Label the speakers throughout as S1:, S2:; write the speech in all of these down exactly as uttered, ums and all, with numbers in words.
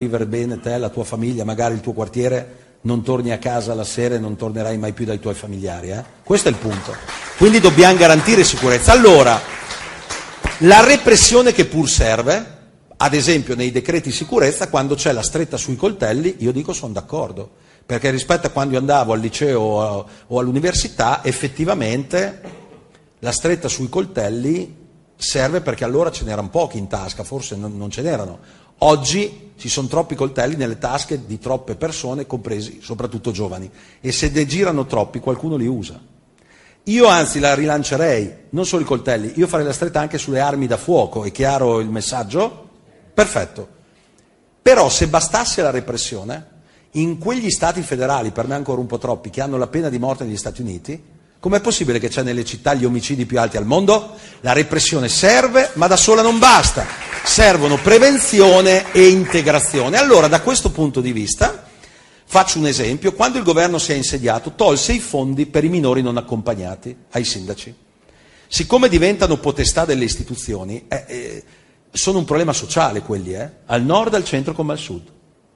S1: vivere bene te, la tua famiglia, magari il tuo quartiere, non torni a casa la sera e non tornerai mai più dai tuoi familiari. Eh? Questo è il punto. Quindi dobbiamo garantire sicurezza. Allora, la repressione che pur serve, ad esempio nei decreti sicurezza, quando c'è la stretta sui coltelli, io dico sono d'accordo, perché rispetto a quando andavo al liceo o, o all'università, effettivamente la stretta sui coltelli serve perché allora ce n'erano pochi in tasca, forse non, non ce n'erano. Oggi ci sono troppi coltelli nelle tasche di troppe persone, compresi soprattutto giovani, e se ne girano troppi qualcuno li usa. Io anzi la rilancerei, non solo i coltelli, io farei la stretta anche sulle armi da fuoco, è chiaro il messaggio? Perfetto. Però se bastasse la repressione, in quegli stati federali, per me ancora un po' troppi, che hanno la pena di morte negli Stati Uniti, com'è possibile che c'è nelle città gli omicidi più alti al mondo? La repressione serve, ma da sola non basta. Servono prevenzione e integrazione. Allora, da questo punto di vista, faccio un esempio. Quando il governo si è insediato, tolse i fondi per i minori non accompagnati ai sindaci. Siccome diventano potestà delle istituzioni, eh, eh, sono un problema sociale quelli, eh? Al nord, al centro come al sud.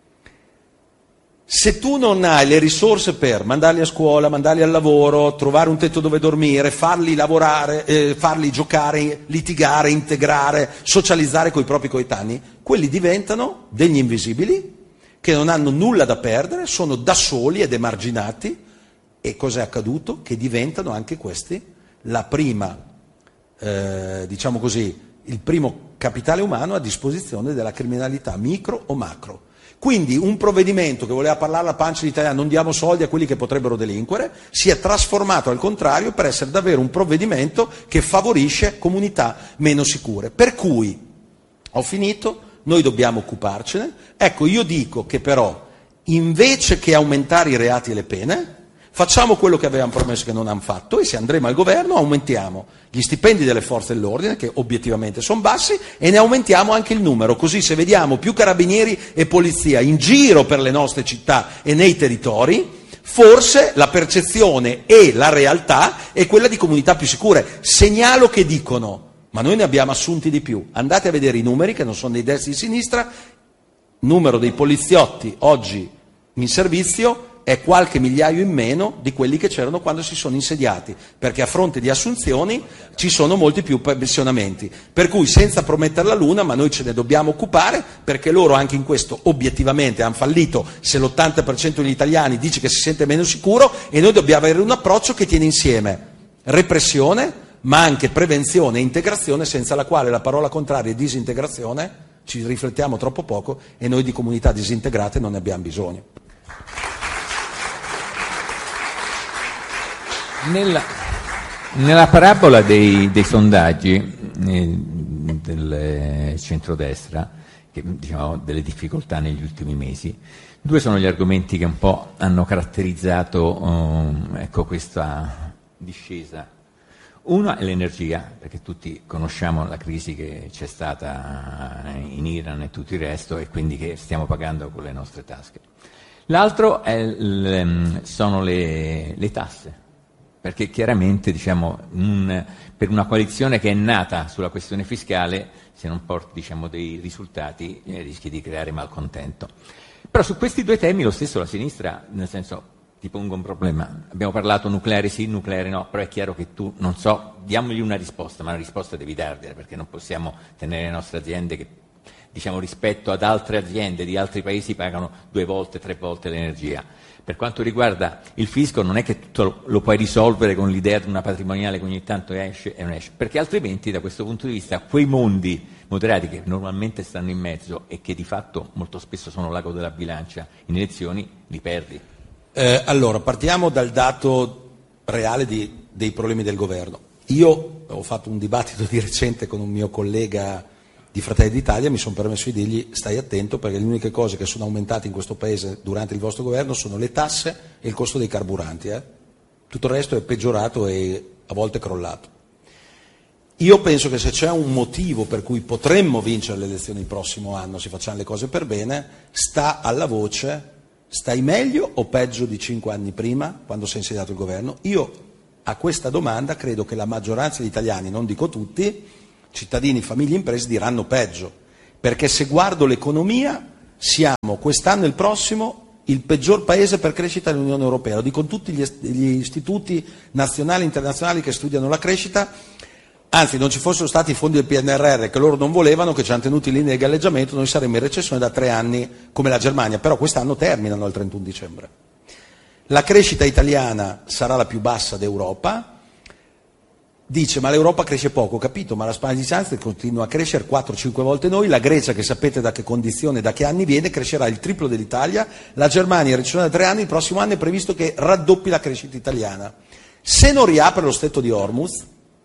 S1: Se tu non hai le risorse per mandarli a scuola, mandarli al lavoro, trovare un tetto dove dormire, farli lavorare, eh, farli giocare, litigare, integrare, socializzare con i propri coetanei, quelli diventano degli invisibili che non hanno nulla da perdere, sono da soli ed emarginati, e cos'è accaduto? Che diventano anche questi la prima, eh, diciamo così, il primo capitale umano a disposizione della criminalità micro o macro. Quindi un provvedimento che voleva parlare alla pancia d'Italia, non diamo soldi a quelli che potrebbero delinquere, si è trasformato al contrario per essere davvero un provvedimento che favorisce comunità meno sicure. Per cui, ho finito, noi dobbiamo occuparcene. Ecco, io dico che però, invece che aumentare i reati e le pene, facciamo quello che avevamo promesso che non hanno fatto, e se andremo al governo aumentiamo gli stipendi delle forze dell'ordine, che obiettivamente sono bassi, e ne aumentiamo anche il numero, così se vediamo più carabinieri e polizia in giro per le nostre città e nei territori, forse la percezione e la realtà è quella di comunità più sicure. Segnalo che dicono, ma noi ne abbiamo assunti di più. Andate a vedere i numeri, che non sono dei destra e di sinistra, numero dei poliziotti oggi in servizio è qualche migliaio in meno di quelli che c'erano quando si sono insediati, perché a fronte di assunzioni ci sono molti più pensionamenti. Per cui, senza promettere la luna, ma noi ce ne dobbiamo occupare, perché loro anche in questo obiettivamente hanno fallito, se l'ottanta per cento degli italiani dice che si sente meno sicuro, e noi dobbiamo avere un approccio che tiene insieme repressione, ma anche prevenzione e integrazione, senza la quale la parola contraria è disintegrazione, ci riflettiamo troppo poco, e noi di comunità disintegrate non ne abbiamo bisogno.
S2: Nella, nella parabola dei, dei sondaggi eh, del centrodestra, che, diciamo, delle difficoltà negli ultimi mesi, due sono gli argomenti che un po' hanno caratterizzato um, ecco, questa discesa. Uno è l'energia, perché tutti conosciamo la crisi che c'è stata in Iran e tutto il resto, e quindi che stiamo pagando con le nostre tasche. L'altro è l, sono le, le tasse. Perché chiaramente, diciamo, un, per una coalizione che è nata sulla questione fiscale, se non porti, diciamo, dei risultati, eh, rischi di creare malcontento. Però su questi due temi lo stesso la sinistra, nel senso, ti pongo un problema. Abbiamo parlato nucleare sì, nucleare no, però è chiaro che tu, non so, diamogli una risposta, ma una risposta devi dargliela, perché non possiamo tenere le nostre aziende che, diciamo, rispetto ad altre aziende di altri paesi pagano due volte, tre volte l'energia. Per quanto riguarda il fisco, non è che tutto lo puoi risolvere con l'idea di una patrimoniale che ogni tanto esce e non esce, perché altrimenti da questo punto di vista quei mondi moderati che normalmente stanno in mezzo e che di fatto molto spesso sono l'ago della bilancia in elezioni, li perdi.
S1: Eh, allora, partiamo dal dato reale di, dei problemi del governo. Io ho fatto un dibattito di recente con un mio collega di Fratelli d'Italia, mi sono permesso di dirgli stai attento, perché le uniche cose che sono aumentate in questo paese durante il vostro governo sono le tasse e il costo dei carburanti. Eh? Tutto il resto è peggiorato e a volte crollato. Io penso che se c'è un motivo per cui potremmo vincere le elezioni il prossimo anno, se facciamo le cose per bene, sta alla voce: stai meglio o peggio di cinque anni prima, quando si è insediato il governo? Io a questa domanda credo che la maggioranza degli italiani, non dico tutti, cittadini, famiglie, imprese, diranno peggio, perché se guardo l'economia siamo quest'anno e il prossimo il peggior paese per crescita dell'Unione Europea, lo dicono tutti gli, gli istituti nazionali e internazionali che studiano la crescita. Anzi, non ci fossero stati i fondi del P N R R che loro non volevano, che ci hanno tenuti in linea di galleggiamento, noi saremmo in recessione da tre anni come la Germania, però quest'anno terminano il trentuno dicembre. La crescita italiana sarà la più bassa d'Europa. Dice, ma l'Europa cresce poco, capito, ma la Spagna di Sánchez continua a crescere quattro cinque volte noi, la Grecia, che sapete da che condizione, da che anni viene, crescerà il triplo dell'Italia, la Germania in recessione da tre anni, il prossimo anno è previsto che raddoppi la crescita italiana. Se non riapre lo stretto di Hormuz,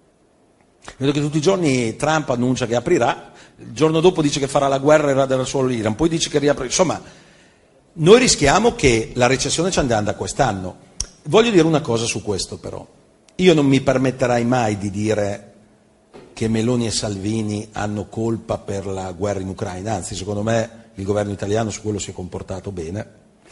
S1: vedo che tutti i giorni Trump annuncia che aprirà, il giorno dopo dice che farà la guerra e raderà solo l'Iran, poi dice che riapre, insomma, noi rischiamo che la recessione ci andrà da quest'anno. Voglio dire una cosa su questo però. Io non mi permetterai mai di dire che Meloni e Salvini hanno colpa per la guerra in Ucraina, anzi secondo me il governo italiano su quello si è comportato bene.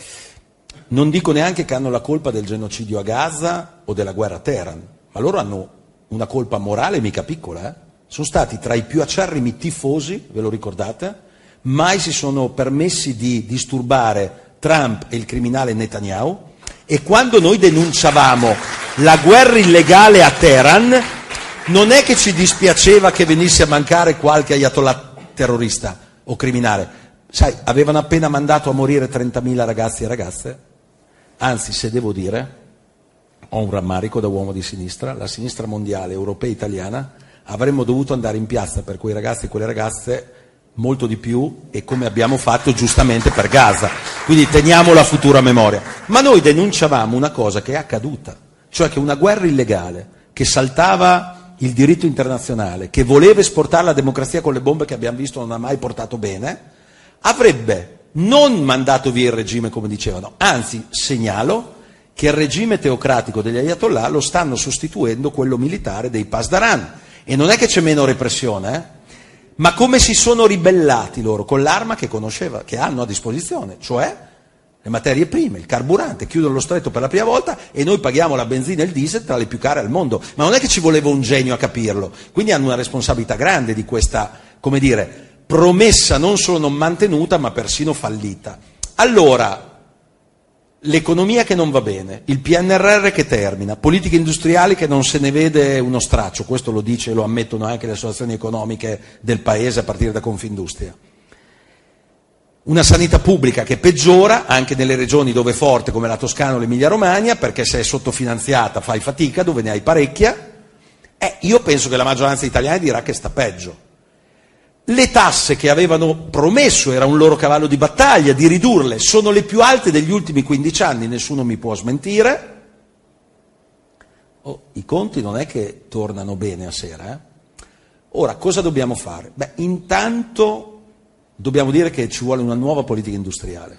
S1: Non dico neanche che hanno la colpa del genocidio a Gaza o della guerra a Teheran, ma loro hanno una colpa morale mica piccola. Eh? Sono stati tra i più acerrimi tifosi, ve lo ricordate? Mai si sono permessi di disturbare Trump e il criminale Netanyahu. E quando noi denunciavamo la guerra illegale a Teheran, non è che ci dispiaceva che venisse a mancare qualche ayatollah terrorista o criminale. Sai, avevano appena mandato a morire trentamila ragazzi e ragazze. Anzi, se devo dire, ho un rammarico da uomo di sinistra, la sinistra mondiale, europea e italiana, avremmo dovuto andare in piazza per quei ragazzi e quelle ragazze molto di più, e come abbiamo fatto giustamente per Gaza. Quindi teniamo la futura memoria. Ma noi denunciavamo una cosa che è accaduta, cioè che una guerra illegale che saltava il diritto internazionale, che voleva esportare la democrazia con le bombe che abbiamo visto non ha mai portato bene, avrebbe non mandato via il regime come dicevano, anzi segnalo che il regime teocratico degli ayatollah lo stanno sostituendo quello militare dei Pasdaran. E non è che c'è meno repressione, eh? Ma come si sono ribellati loro con l'arma che conosceva, che hanno a disposizione, cioè le materie prime, il carburante, chiudono lo stretto per la prima volta e noi paghiamo la benzina e il diesel tra le più care al mondo. Ma non è che ci voleva un genio a capirlo, quindi hanno una responsabilità grande di questa, come dire, promessa non solo non mantenuta ma persino fallita. Allora, l'economia che non va bene, il P N R R che termina, politiche industriali che non se ne vede uno straccio, questo lo dice e lo ammettono anche le associazioni economiche del paese a partire da Confindustria. Una sanità pubblica che peggiora anche nelle regioni dove è forte come la Toscana o l'Emilia Romagna, perché se è sottofinanziata fai fatica, dove ne hai parecchia. Eh, io penso che la maggioranza italiana dirà che sta peggio. Le tasse che avevano promesso, era un loro cavallo di battaglia, di ridurle, sono le più alte degli ultimi quindici anni, nessuno mi può smentire. Oh, i conti non è che tornano bene a sera. Eh? Ora, cosa dobbiamo fare? Beh, intanto dobbiamo dire che ci vuole una nuova politica industriale.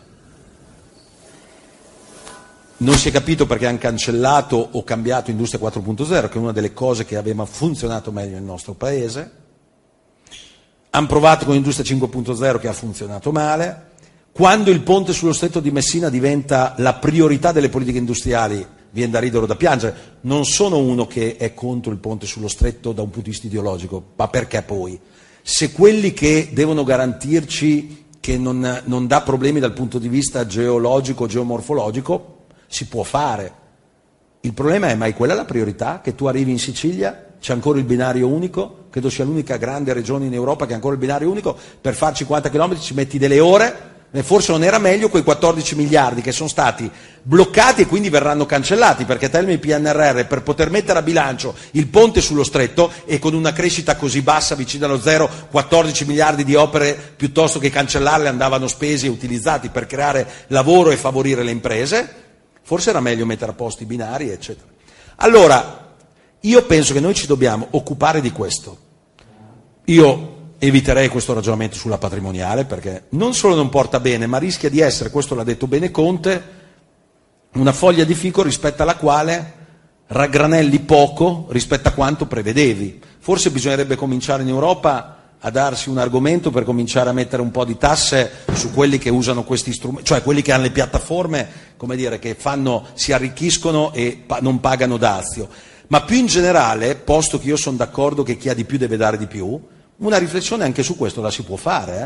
S1: Non si è capito perché hanno cancellato o cambiato Industria quattro punto zero, che è una delle cose che aveva funzionato meglio nel nostro paese. Hanno provato con Industria cinque punto zero che ha funzionato male. Quando il ponte sullo stretto di Messina diventa la priorità delle politiche industriali, viene da ridere o da piangere. Non sono uno che è contro il ponte sullo stretto da un punto di vista ideologico, ma perché poi? Se quelli che devono garantirci che non, non dà problemi dal punto di vista geologico, geomorfologico, si può fare. Il problema è, ma è quella la priorità? Che tu arrivi in Sicilia, c'è ancora il binario unico, credo sia l'unica grande regione in Europa che ha ancora il binario unico, per far cinquanta chilometri ci metti delle ore, e forse non era meglio quei quattordici miliardi che sono stati bloccati e quindi verranno cancellati, perché termini il P N R R per poter mettere a bilancio il ponte sullo stretto, e con una crescita così bassa vicino allo zero, quattordici miliardi di opere piuttosto che cancellarle andavano spesi e utilizzati per creare lavoro e favorire le imprese, forse era meglio mettere a posto i binari eccetera. Allora, io penso che noi ci dobbiamo occupare di questo. Io eviterei questo ragionamento sulla patrimoniale, perché non solo non porta bene, ma rischia di essere, questo l'ha detto bene Conte, una foglia di fico rispetto alla quale raggranelli poco rispetto a quanto prevedevi. Forse bisognerebbe cominciare in Europa a darsi un argomento per cominciare a mettere un po' di tasse su quelli che usano questi strumenti, cioè quelli che hanno le piattaforme, come dire, che fanno, si arricchiscono e pa- non pagano dazio. Ma più in generale, posto che io sono d'accordo che chi ha di più deve dare di più, una riflessione anche su questo la si può fare, eh?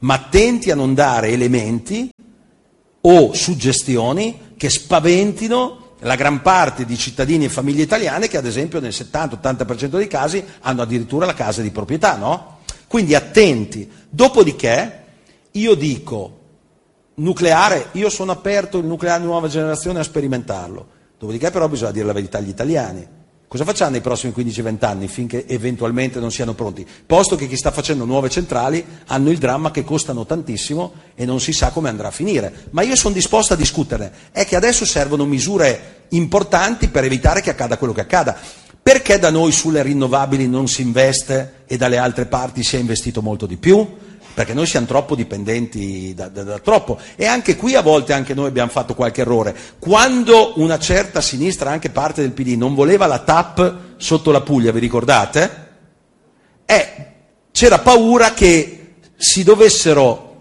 S1: ma attenti a non dare elementi o suggestioni che spaventino la gran parte di cittadini e famiglie italiane che ad esempio nel settanta ottanta per cento dei casi hanno addirittura la casa di proprietà, no? Quindi attenti. Dopodiché io dico nucleare, io sono aperto il nucleare di nuova generazione a sperimentarlo, dopodiché però bisogna dire la verità agli italiani. Cosa facciamo nei prossimi quindici venti anni finché eventualmente non siano pronti? Posto che chi sta facendo nuove centrali hanno il dramma che costano tantissimo e non si sa come andrà a finire. Ma io sono disposto a discuterne. È che adesso servono misure importanti per evitare che accada quello che accada. Perché da noi sulle rinnovabili non si investe e dalle altre parti si è investito molto di più? Perché noi siamo troppo dipendenti da, da, da troppo, e anche qui a volte anche noi abbiamo fatto qualche errore. Quando una certa sinistra, anche parte del P D, non voleva la T A P sotto la Puglia, vi ricordate? Eh, c'era paura che si dovessero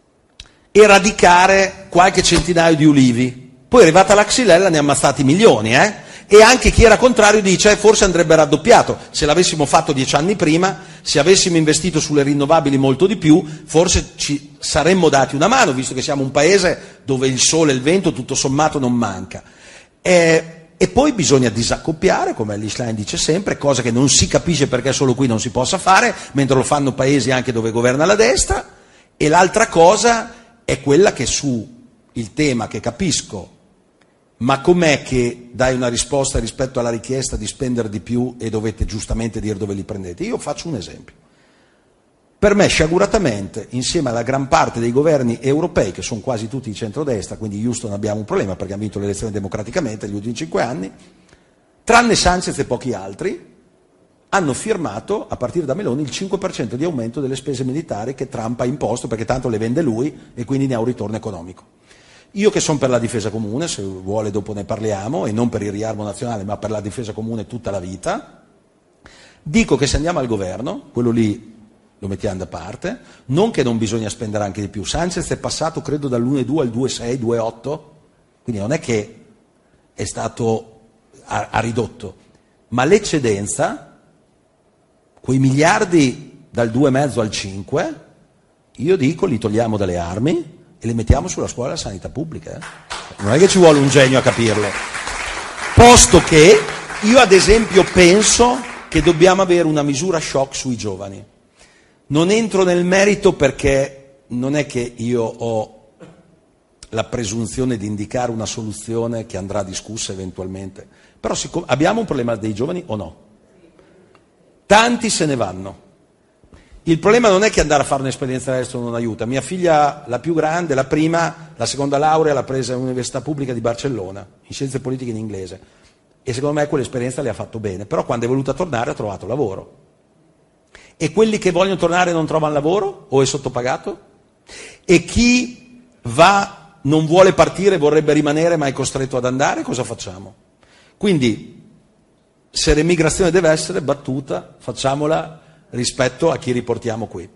S1: eradicare qualche centinaio di ulivi. Poi è arrivata la Xylella, ne ha ammazzati milioni, eh? E anche chi era contrario dice eh, forse andrebbe raddoppiato. Se l'avessimo fatto dieci anni prima, se avessimo investito sulle rinnovabili molto di più, forse ci saremmo dati una mano, visto che siamo un paese dove il sole e il vento tutto sommato non manca. E, e poi bisogna disaccoppiare, come l'Islam dice sempre, cosa che non si capisce perché solo qui non si possa fare, mentre lo fanno paesi anche dove governa la destra. E l'altra cosa è quella che su il tema che capisco, ma com'è che dai una risposta rispetto alla richiesta di spendere di più e dovete giustamente dire dove li prendete? Io faccio un esempio. Per me, sciaguratamente, insieme alla gran parte dei governi europei, che sono quasi tutti di centrodestra, quindi Houston abbiamo un problema perché ha vinto le elezioni democraticamente negli ultimi cinque anni, tranne Sanchez e pochi altri, hanno firmato, a partire da Meloni, il cinque per cento di aumento delle spese militari che Trump ha imposto, perché tanto le vende lui e quindi ne ha un ritorno economico. Io che sono per la difesa comune, se vuole dopo ne parliamo, e non per il riarmo nazionale, ma per la difesa comune tutta la vita, dico che se andiamo al governo, quello lì lo mettiamo da parte, non che non bisogna spendere anche di più. Sanchez è passato credo dall'uno virgola due al due virgola sei, due virgola otto, quindi non è che è stato a, a ridotto, ma l'eccedenza, quei miliardi dal due virgola cinque al cinque, io dico li togliamo dalle armi e le mettiamo sulla scuola della sanità pubblica. Eh? Non è che ci vuole un genio a capirlo. Posto che io ad esempio penso che dobbiamo avere una misura shock sui giovani. Non entro nel merito perché non è che io ho la presunzione di indicare una soluzione che andrà discussa eventualmente. Però siccome abbiamo un problema dei giovani o no? Tanti se ne vanno. Il problema non è che andare a fare un'esperienza all'estero non aiuta. Mia figlia, la più grande, la prima, la seconda laurea l'ha presa all'Università Pubblica di Barcellona, in scienze politiche in inglese. E secondo me quell'esperienza le ha fatto bene. Però quando è voluta tornare ha trovato lavoro. E quelli che vogliono tornare non trovano lavoro o è sottopagato? E chi va, non vuole partire, vorrebbe rimanere ma è costretto ad andare, cosa facciamo? Quindi, se l'emigrazione deve essere battuta, facciamola rispetto a chi riportiamo qui.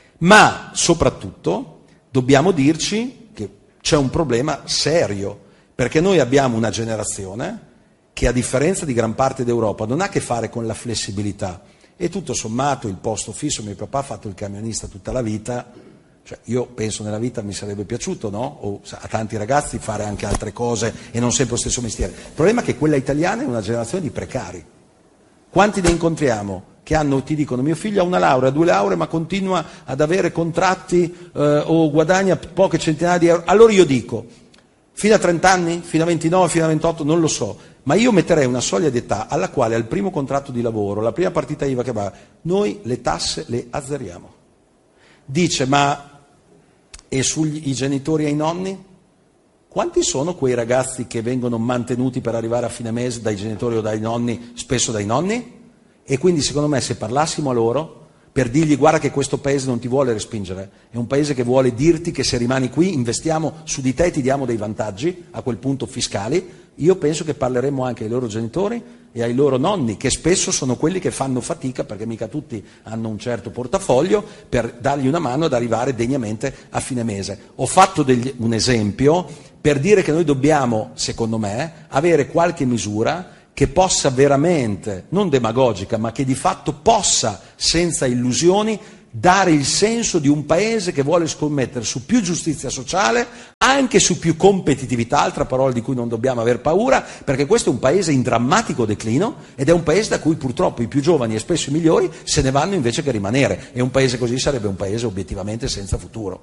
S1: Ma soprattutto dobbiamo dirci che c'è un problema serio, perché noi abbiamo una generazione che a differenza di gran parte d'Europa non ha a che fare con la flessibilità, e tutto sommato il posto fisso, mio papà ha fatto il camionista tutta la vita, cioè io penso nella vita mi sarebbe piaciuto, no? O a tanti ragazzi fare anche altre cose e non sempre lo stesso mestiere. Il problema è che quella italiana è una generazione di precari. Quanti ne incontriamo che hanno, ti dicono, mio figlio ha una laurea, due lauree, ma continua ad avere contratti eh, o guadagna poche centinaia di euro. Allora io dico, fino a trenta anni, fino a ventinove, fino a ventotto, non lo so, ma io metterei una soglia d'età alla quale al primo contratto di lavoro, la prima partita I V A che va, noi le tasse le azzeriamo. Dice, ma e sugli i genitori e i nonni? Quanti sono quei ragazzi che vengono mantenuti per arrivare a fine mese dai genitori o dai nonni, spesso dai nonni? E quindi secondo me se parlassimo a loro per dirgli guarda che questo paese non ti vuole respingere, è un paese che vuole dirti che se rimani qui investiamo su di te e ti diamo dei vantaggi, a quel punto fiscali, io penso che parleremmo anche ai loro genitori e ai loro nonni, che spesso sono quelli che fanno fatica, perché mica tutti hanno un certo portafoglio, per dargli una mano ad arrivare degnamente a fine mese. Ho fatto degli, un esempio per dire che noi dobbiamo, secondo me, avere qualche misura che possa veramente, non demagogica, ma che di fatto possa, senza illusioni, dare il senso di un paese che vuole scommettere su più giustizia sociale, anche su più competitività, altra parola di cui non dobbiamo aver paura, perché questo è un paese in drammatico declino ed è un paese da cui purtroppo i più giovani e spesso i migliori se ne vanno invece che rimanere, e un paese così sarebbe un paese obiettivamente senza futuro.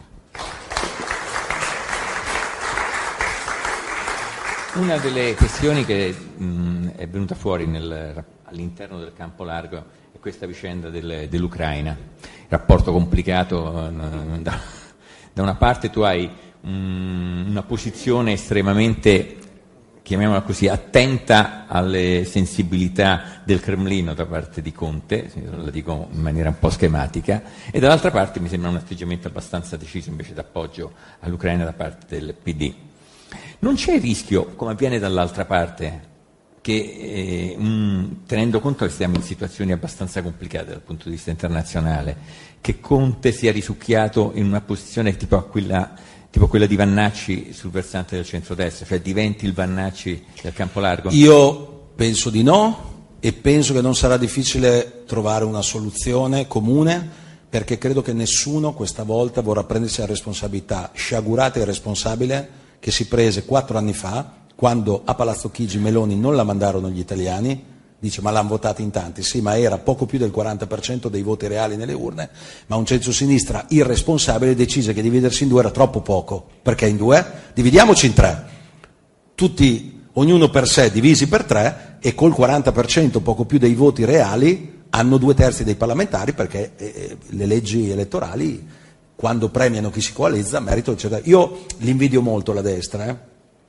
S2: Una delle questioni che mh, è venuta fuori nel, all'interno del campo largo è questa vicenda del, dell'Ucraina, rapporto complicato. Uh, da, da una parte tu hai um, una posizione estremamente, chiamiamola così, attenta alle sensibilità del Cremlino da parte di Conte, la dico in maniera un po' schematica, e dall'altra parte mi sembra un atteggiamento abbastanza deciso invece d'appoggio all'Ucraina da parte del P D. Non c'è il rischio, come avviene dall'altra parte, che eh, mh, tenendo conto che siamo in situazioni abbastanza complicate dal punto di vista internazionale, che Conte sia risucchiato in una posizione tipo quella, tipo quella di Vannacci sul versante del centrodestra, cioè diventi il Vannacci del campo largo?
S1: Io penso di no, e penso che non sarà difficile trovare una soluzione comune, perché credo che nessuno questa volta vorrà prendersi la responsabilità sciagurata e irresponsabile che si prese quattro anni fa, quando a Palazzo Chigi Meloni non la mandarono gli italiani. Dice, ma l'hanno votata in tanti, sì, ma era poco più del quaranta per cento dei voti reali nelle urne, ma un centro-sinistra irresponsabile decise che dividersi in due era troppo poco. Perché in due? Dividiamoci in tre, tutti, ognuno per sé, divisi per tre, e col quaranta per cento, poco più dei voti reali, hanno due terzi dei parlamentari, perché eh, le leggi elettorali, quando premiano chi si coalizza, merito, eccetera. Io l'invidio molto la destra, eh?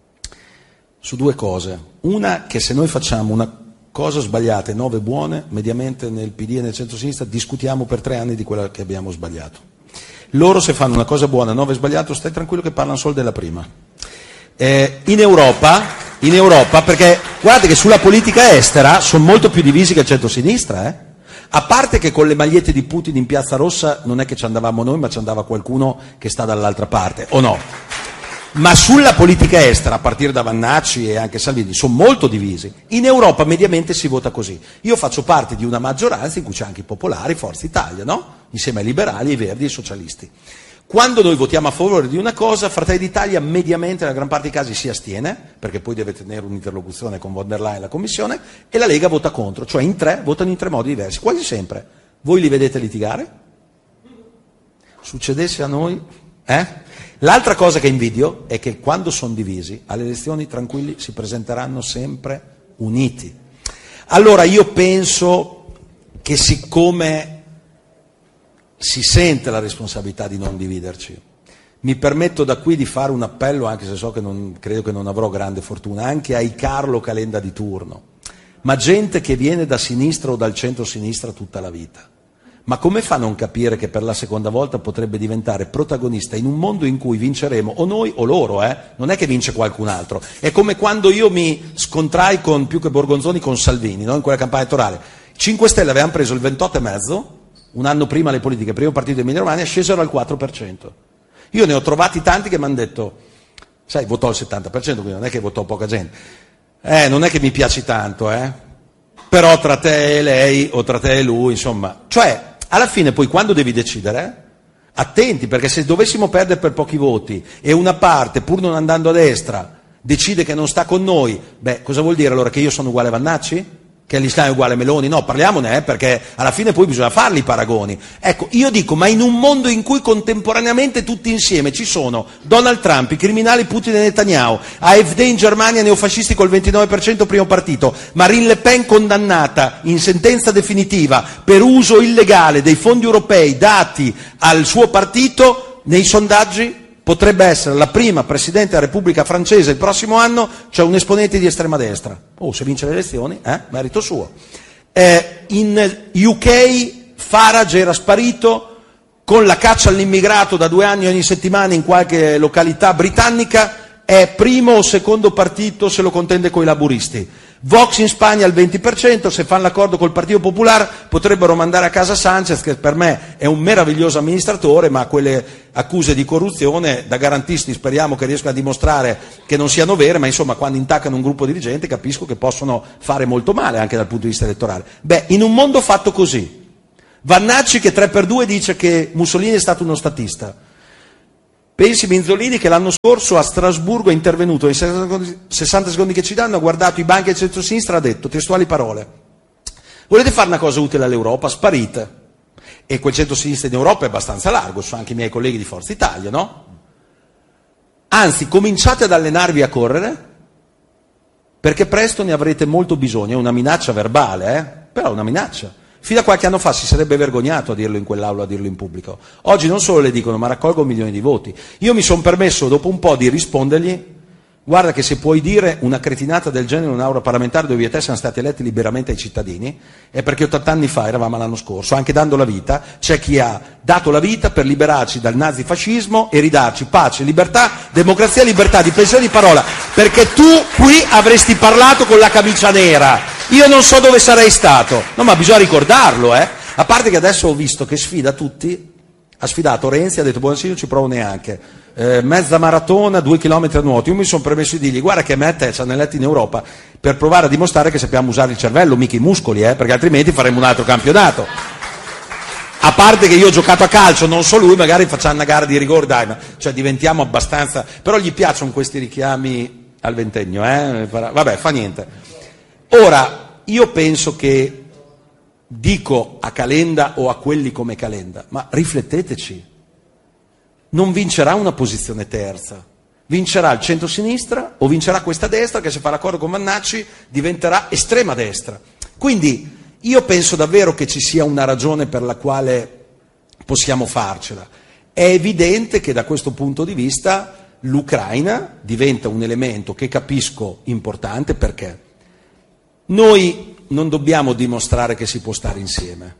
S1: su due cose. Una, che se noi facciamo una cosa sbagliata e nove buone, mediamente nel P D e nel centro-sinistra discutiamo per tre anni di quella che abbiamo sbagliato. Loro, se fanno una cosa buona e nove sbagliato, stai tranquillo che parlano solo della prima. Eh, in Europa, in Europa, perché guardate che sulla politica estera sono molto più divisi che il centro-sinistra, eh? A parte che con le magliette di Putin in Piazza Rossa non è che ci andavamo noi, ma ci andava qualcuno che sta dall'altra parte, o no? Ma sulla politica estera, a partire da Vannacci e anche Salvini, sono molto divisi. In Europa mediamente si vota così. Io faccio parte di una maggioranza in cui c'è anche i popolari, Forza Italia, no? Insieme ai liberali, ai verdi e ai socialisti. Quando noi votiamo a favore di una cosa, Fratelli d'Italia mediamente, nella gran parte dei casi, si astiene, perché poi deve tenere un'interlocuzione con von der Leyen e la Commissione, e la Lega vota contro, cioè in tre, votano in tre modi diversi, quasi sempre. Voi li vedete litigare? Succedesse a noi? Eh? L'altra cosa che invidio è che quando sono divisi, alle elezioni tranquilli si presenteranno sempre uniti. Allora io penso che siccome si sente la responsabilità di non dividerci, mi permetto da qui di fare un appello, anche se so che non, credo che non avrò grande fortuna, anche ai Carlo Calenda di turno, ma gente che viene da sinistra o dal centro-sinistra tutta la vita. Ma come fa a non capire che per la seconda volta potrebbe diventare protagonista in un mondo in cui vinceremo o noi o loro, eh? Non è che vince qualcun altro. È come quando io mi scontrai con, più che Borgonzoni, con Salvini, no? In quella campagna elettorale. cinque Stelle avevano preso il ventotto virgola cinque, un anno prima le politiche, primo partito di Emilia Romagna, scesero al quattro per cento. Io ne ho trovati tanti che mi hanno detto, sai, votò il settanta per cento, quindi non è che votò poca gente. Eh, non è che mi piaci tanto, eh? Però tra te e lei, o tra te e lui, insomma. Cioè, alla fine poi quando devi decidere, attenti, perché se dovessimo perdere per pochi voti e una parte, pur non andando a destra, decide che non sta con noi, beh, cosa vuol dire allora? Che io sono uguale a Vannacci? Che l'Islam è uguale a Meloni? No, parliamone, eh, perché alla fine poi bisogna farli i paragoni. Ecco, io dico, ma in un mondo in cui contemporaneamente tutti insieme ci sono Donald Trump, i criminali Putin e Netanyahu, A F D in Germania, neofascisti col ventinove per cento primo partito, Marine Le Pen condannata in sentenza definitiva per uso illegale dei fondi europei dati al suo partito, nei sondaggi potrebbe essere la prima Presidente della Repubblica francese il prossimo anno, cioè un esponente di estrema destra. Oh, se vince le elezioni, eh, merito suo. Eh, in U K Farage era sparito con la caccia all'immigrato da due anni ogni settimana in qualche località britannica, è primo o secondo partito se lo contende coi laburisti. Vox in Spagna al venti per cento, se fanno l'accordo col Partito Popolare potrebbero mandare a casa Sanchez, che per me è un meraviglioso amministratore, ma quelle accuse di corruzione da garantisti speriamo che riescano a dimostrare che non siano vere, ma insomma quando intaccano un gruppo dirigente capisco che possono fare molto male anche dal punto di vista elettorale. Beh, in un mondo fatto così, Vannacci che tre per due dice che Mussolini è stato uno statista. Pensi Minzolini che l'anno scorso a Strasburgo è intervenuto, nei sessanta secondi che ci danno, ha guardato i banchi del centro-sinistra e ha detto, testuali parole, volete fare una cosa utile all'Europa? Sparite. E quel centro-sinistra in Europa è abbastanza largo, sono anche i miei colleghi di Forza Italia, no? Anzi, cominciate ad allenarvi a correre, perché presto ne avrete molto bisogno. È una minaccia verbale, eh? Però è una minaccia. Fino a qualche anno fa si sarebbe vergognato a dirlo in quell'aula, a dirlo in pubblico. Oggi non solo le dicono, ma raccolgo milioni di voti. Io mi sono permesso, dopo un po', di rispondergli, guarda che se puoi dire una cretinata del genere in un'aula parlamentare dove io e te siamo stati eletti liberamente ai cittadini, è perché ottanta anni fa, eravamo l'anno scorso, anche dando la vita, c'è chi ha dato la vita per liberarci dal nazifascismo e ridarci pace, libertà, democrazia, libertà di pensione e di parola, perché tu qui avresti parlato con la camicia nera, io non so dove sarei stato, no, ma bisogna ricordarlo, eh, a parte che adesso ho visto che sfida tutti, ha sfidato Renzi, ha detto buonasera, non ci provo neanche. Eh, mezza maratona, due chilometri a nuoto. Io mi sono permesso di dirgli, guarda che a me e te ci hanno eletti in Europa per provare a dimostrare che sappiamo usare il cervello, mica i muscoli, eh, perché altrimenti faremo un altro campionato. A parte che io ho giocato a calcio, non so lui, magari facciamo una gara di rigore, dai, ma cioè diventiamo abbastanza. Però gli piacciono questi richiami al ventennio, eh? Vabbè, fa niente. Ora, io penso che dico a Calenda o a quelli come Calenda, ma rifletteteci. Non vincerà una posizione terza, vincerà il centro-sinistra o vincerà questa destra che se fa l'accordo con Vannacci diventerà estrema destra. Quindi io penso davvero che ci sia una ragione per la quale possiamo farcela. È evidente che da questo punto di vista l'Ucraina diventa un elemento che capisco importante, perché noi non dobbiamo dimostrare che si può stare insieme.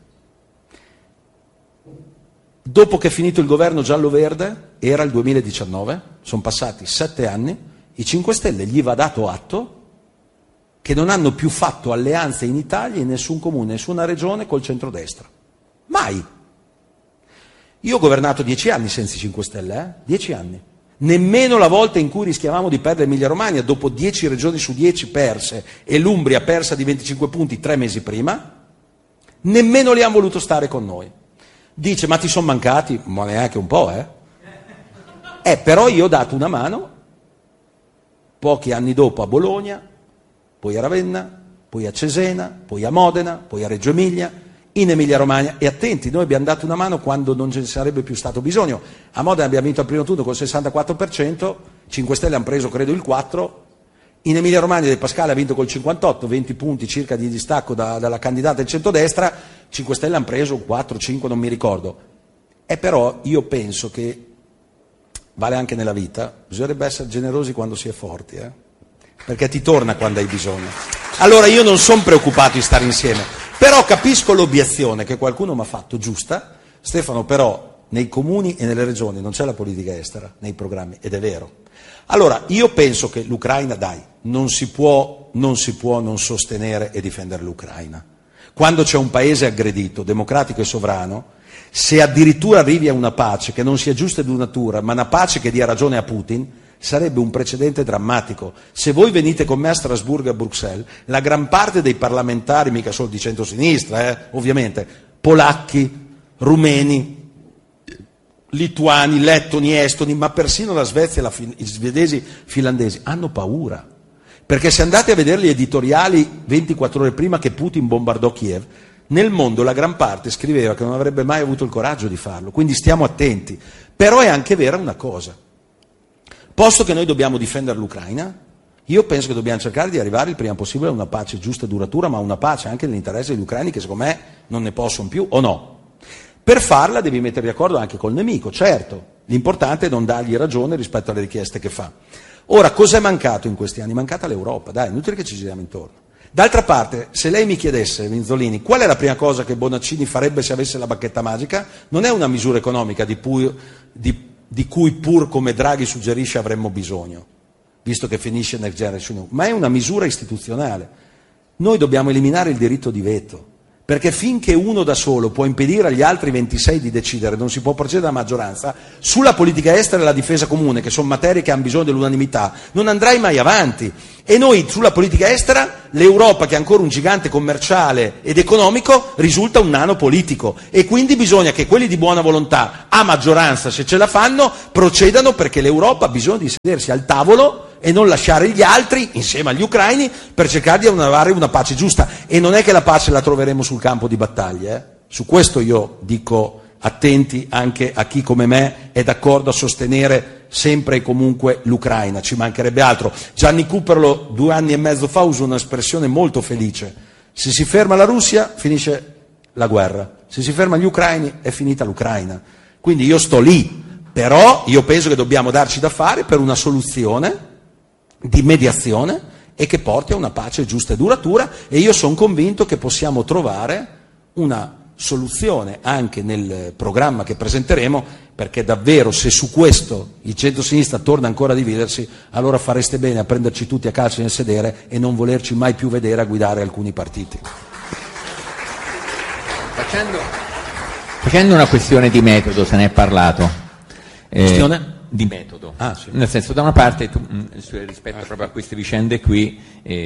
S1: Dopo che è finito il governo giallo-verde, era il duemiladiciannove, sono passati sette anni, i cinque Stelle gli va dato atto che non hanno più fatto alleanze in Italia, in nessun comune, nessuna regione col centrodestra. Mai. Io ho governato dieci anni senza i cinque Stelle, eh? Dieci anni. Nemmeno la volta in cui rischiavamo di perdere Emilia Romagna, dopo dieci regioni su dieci perse e l'Umbria persa di venticinque punti tre mesi prima, nemmeno li hanno voluto stare con noi. Dice, ma ti sono mancati? Ma neanche un po', eh? Eh, però io ho dato una mano, pochi anni dopo a Bologna, poi a Ravenna, poi a Cesena, poi a Modena, poi a Reggio Emilia, in Emilia Romagna. E attenti, noi abbiamo dato una mano quando non ce ne sarebbe più stato bisogno. A Modena abbiamo vinto al primo turno col sessantaquattro per cento, cinque Stelle hanno preso credo il quattro per cento, in Emilia Romagna De Pascale ha vinto col cinquantotto, venti punti circa di distacco da, dalla candidata del centrodestra, cinque Stelle hanno preso quattro cinque, non mi ricordo. E però io penso che, vale anche nella vita, bisognerebbe essere generosi quando si è forti, eh? Perché ti torna quando hai bisogno. Allora io non sono preoccupato di stare insieme, però capisco l'obiezione che qualcuno mi ha fatto, giusta. Stefano, però nei comuni e nelle regioni non c'è la politica estera, nei programmi, ed è vero. Allora, io penso che l'Ucraina, dai, non si può, non si può non sostenere e difendere l'Ucraina. Quando c'è un paese aggredito, democratico e sovrano, se addirittura arrivi a una pace che non sia giusta di natura, ma una pace che dia ragione a Putin, sarebbe un precedente drammatico. Se voi venite con me a Strasburgo e a Bruxelles, la gran parte dei parlamentari, mica solo di centrosinistra, eh, ovviamente, polacchi, rumeni, lituani, lettoni, estoni, ma persino la Svezia, la fin- i svedesi, finlandesi, hanno paura. Perché se andate a vedere gli editoriali ventiquattro ore prima che Putin bombardò Kiev, nel mondo la gran parte scriveva che non avrebbe mai avuto il coraggio di farlo, quindi stiamo attenti. Però è anche vera una cosa. Posto che noi dobbiamo difendere l'Ucraina, io penso che dobbiamo cercare di arrivare il prima possibile a una pace giusta e duratura, ma una pace anche nell'interesse degli ucraini che secondo me non ne possono più, o no? Per farla devi metterti d'accordo anche col nemico, certo, l'importante è non dargli ragione rispetto alle richieste che fa. Ora, cos'è mancato in questi anni? È mancata l'Europa, dai, è inutile che ci giriamo intorno. D'altra parte, se lei mi chiedesse, Minzolini, qual è la prima cosa che Bonaccini farebbe se avesse la bacchetta magica, non è una misura economica di, pu- di, di cui pur come Draghi suggerisce avremmo bisogno, visto che finisce Next Generation E U, ma è una misura istituzionale. Noi dobbiamo eliminare il diritto di veto. Perché finché uno da solo può impedire agli altri ventisei di decidere, non si può procedere alla maggioranza, sulla politica estera e la difesa comune, che sono materie che hanno bisogno dell'unanimità, non andrai mai avanti. E noi sulla politica estera, l'Europa, che è ancora un gigante commerciale ed economico, risulta un nano politico. E quindi bisogna che quelli di buona volontà, a maggioranza se ce la fanno, procedano, perché l'Europa ha bisogno di sedersi al tavolo e non lasciare gli altri, insieme agli ucraini, per cercare di trovare una pace giusta. E non è che la pace la troveremo sul campo di battaglia. Eh? Su questo io dico attenti anche a chi come me è d'accordo a sostenere sempre e comunque l'Ucraina, ci mancherebbe altro. Gianni Cooperlo due anni e mezzo fa usò un'espressione molto felice: se si ferma la Russia finisce la guerra, se si fermano gli ucraini è finita l'Ucraina. Quindi io sto lì, però io penso che dobbiamo darci da fare per una soluzione di mediazione e che porti a una pace giusta e duratura, e io sono convinto che possiamo trovare una soluzione anche nel programma che presenteremo, perché davvero se su questo il centro-sinistra torna ancora a dividersi, allora fareste bene a prenderci tutti a calci nel sedere e non volerci mai più vedere a guidare alcuni partiti.
S2: Facendo, facendo una questione di metodo, se ne è parlato.
S1: Questione?
S2: Eh, di metodo,
S1: ah, sì.
S2: Nel senso, da una parte tu, rispetto ah, proprio a queste vicende qui,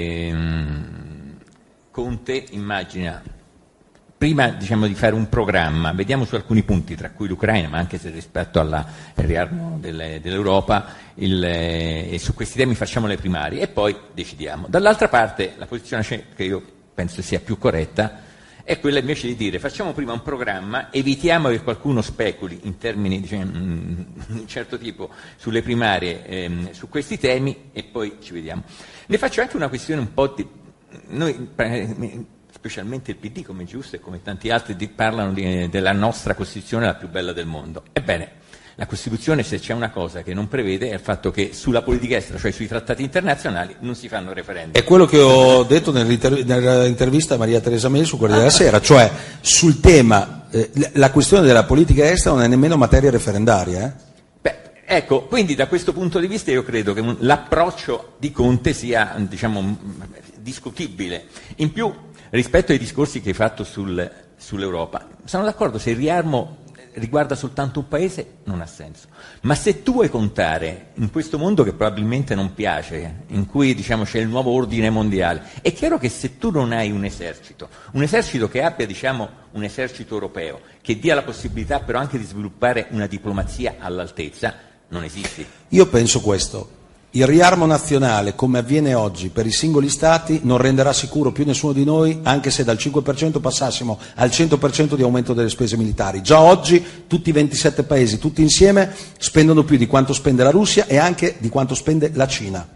S2: ehm, Conte immagina prima, diciamo, di fare un programma, vediamo su alcuni punti, tra cui l'Ucraina, ma anche se rispetto al riarmo delle, dell'Europa, il, eh, e su questi temi facciamo le primarie e poi decidiamo. Dall'altra parte la posizione che io penso sia più corretta è quella invece di dire: facciamo prima un programma, evitiamo che qualcuno speculi in termini, diciamo, di un certo tipo sulle primarie, ehm, su questi temi, e poi ci vediamo. Ne faccio anche una questione un po' di... Noi, specialmente il P D, come Giusto e come tanti altri, di, parlano di, della nostra Costituzione la più bella del mondo. Ebbene, la Costituzione, se c'è una cosa che non prevede, è il fatto che sulla politica estera, cioè sui trattati internazionali, non si fanno referendum.
S1: È quello che ho detto nell'intervista a Maria Teresa Meli su Corriere della Sera, cioè sul tema, eh, la questione della politica estera non è nemmeno materia referendaria. Eh?
S2: Beh, ecco, quindi da questo punto di vista io credo che l'approccio di Conte sia, diciamo, discutibile. In più, rispetto ai discorsi che hai fatto sul, sull'Europa, sono d'accordo, se il riarmo riguarda soltanto un paese non ha senso, ma se tu vuoi contare in questo mondo che probabilmente non piace, in cui, diciamo, c'è il nuovo ordine mondiale, è chiaro che se tu non hai un esercito, un esercito che abbia, diciamo, un esercito europeo, che dia la possibilità però anche di sviluppare una diplomazia all'altezza, non esisti.
S1: Io penso questo: il riarmo nazionale, come avviene oggi per i singoli Stati, non renderà sicuro più nessuno di noi, anche se dal cinque per cento passassimo al cento per cento di aumento delle spese militari. Già oggi tutti i ventisette paesi, tutti insieme, spendono più di quanto spende la Russia e anche di quanto spende la Cina.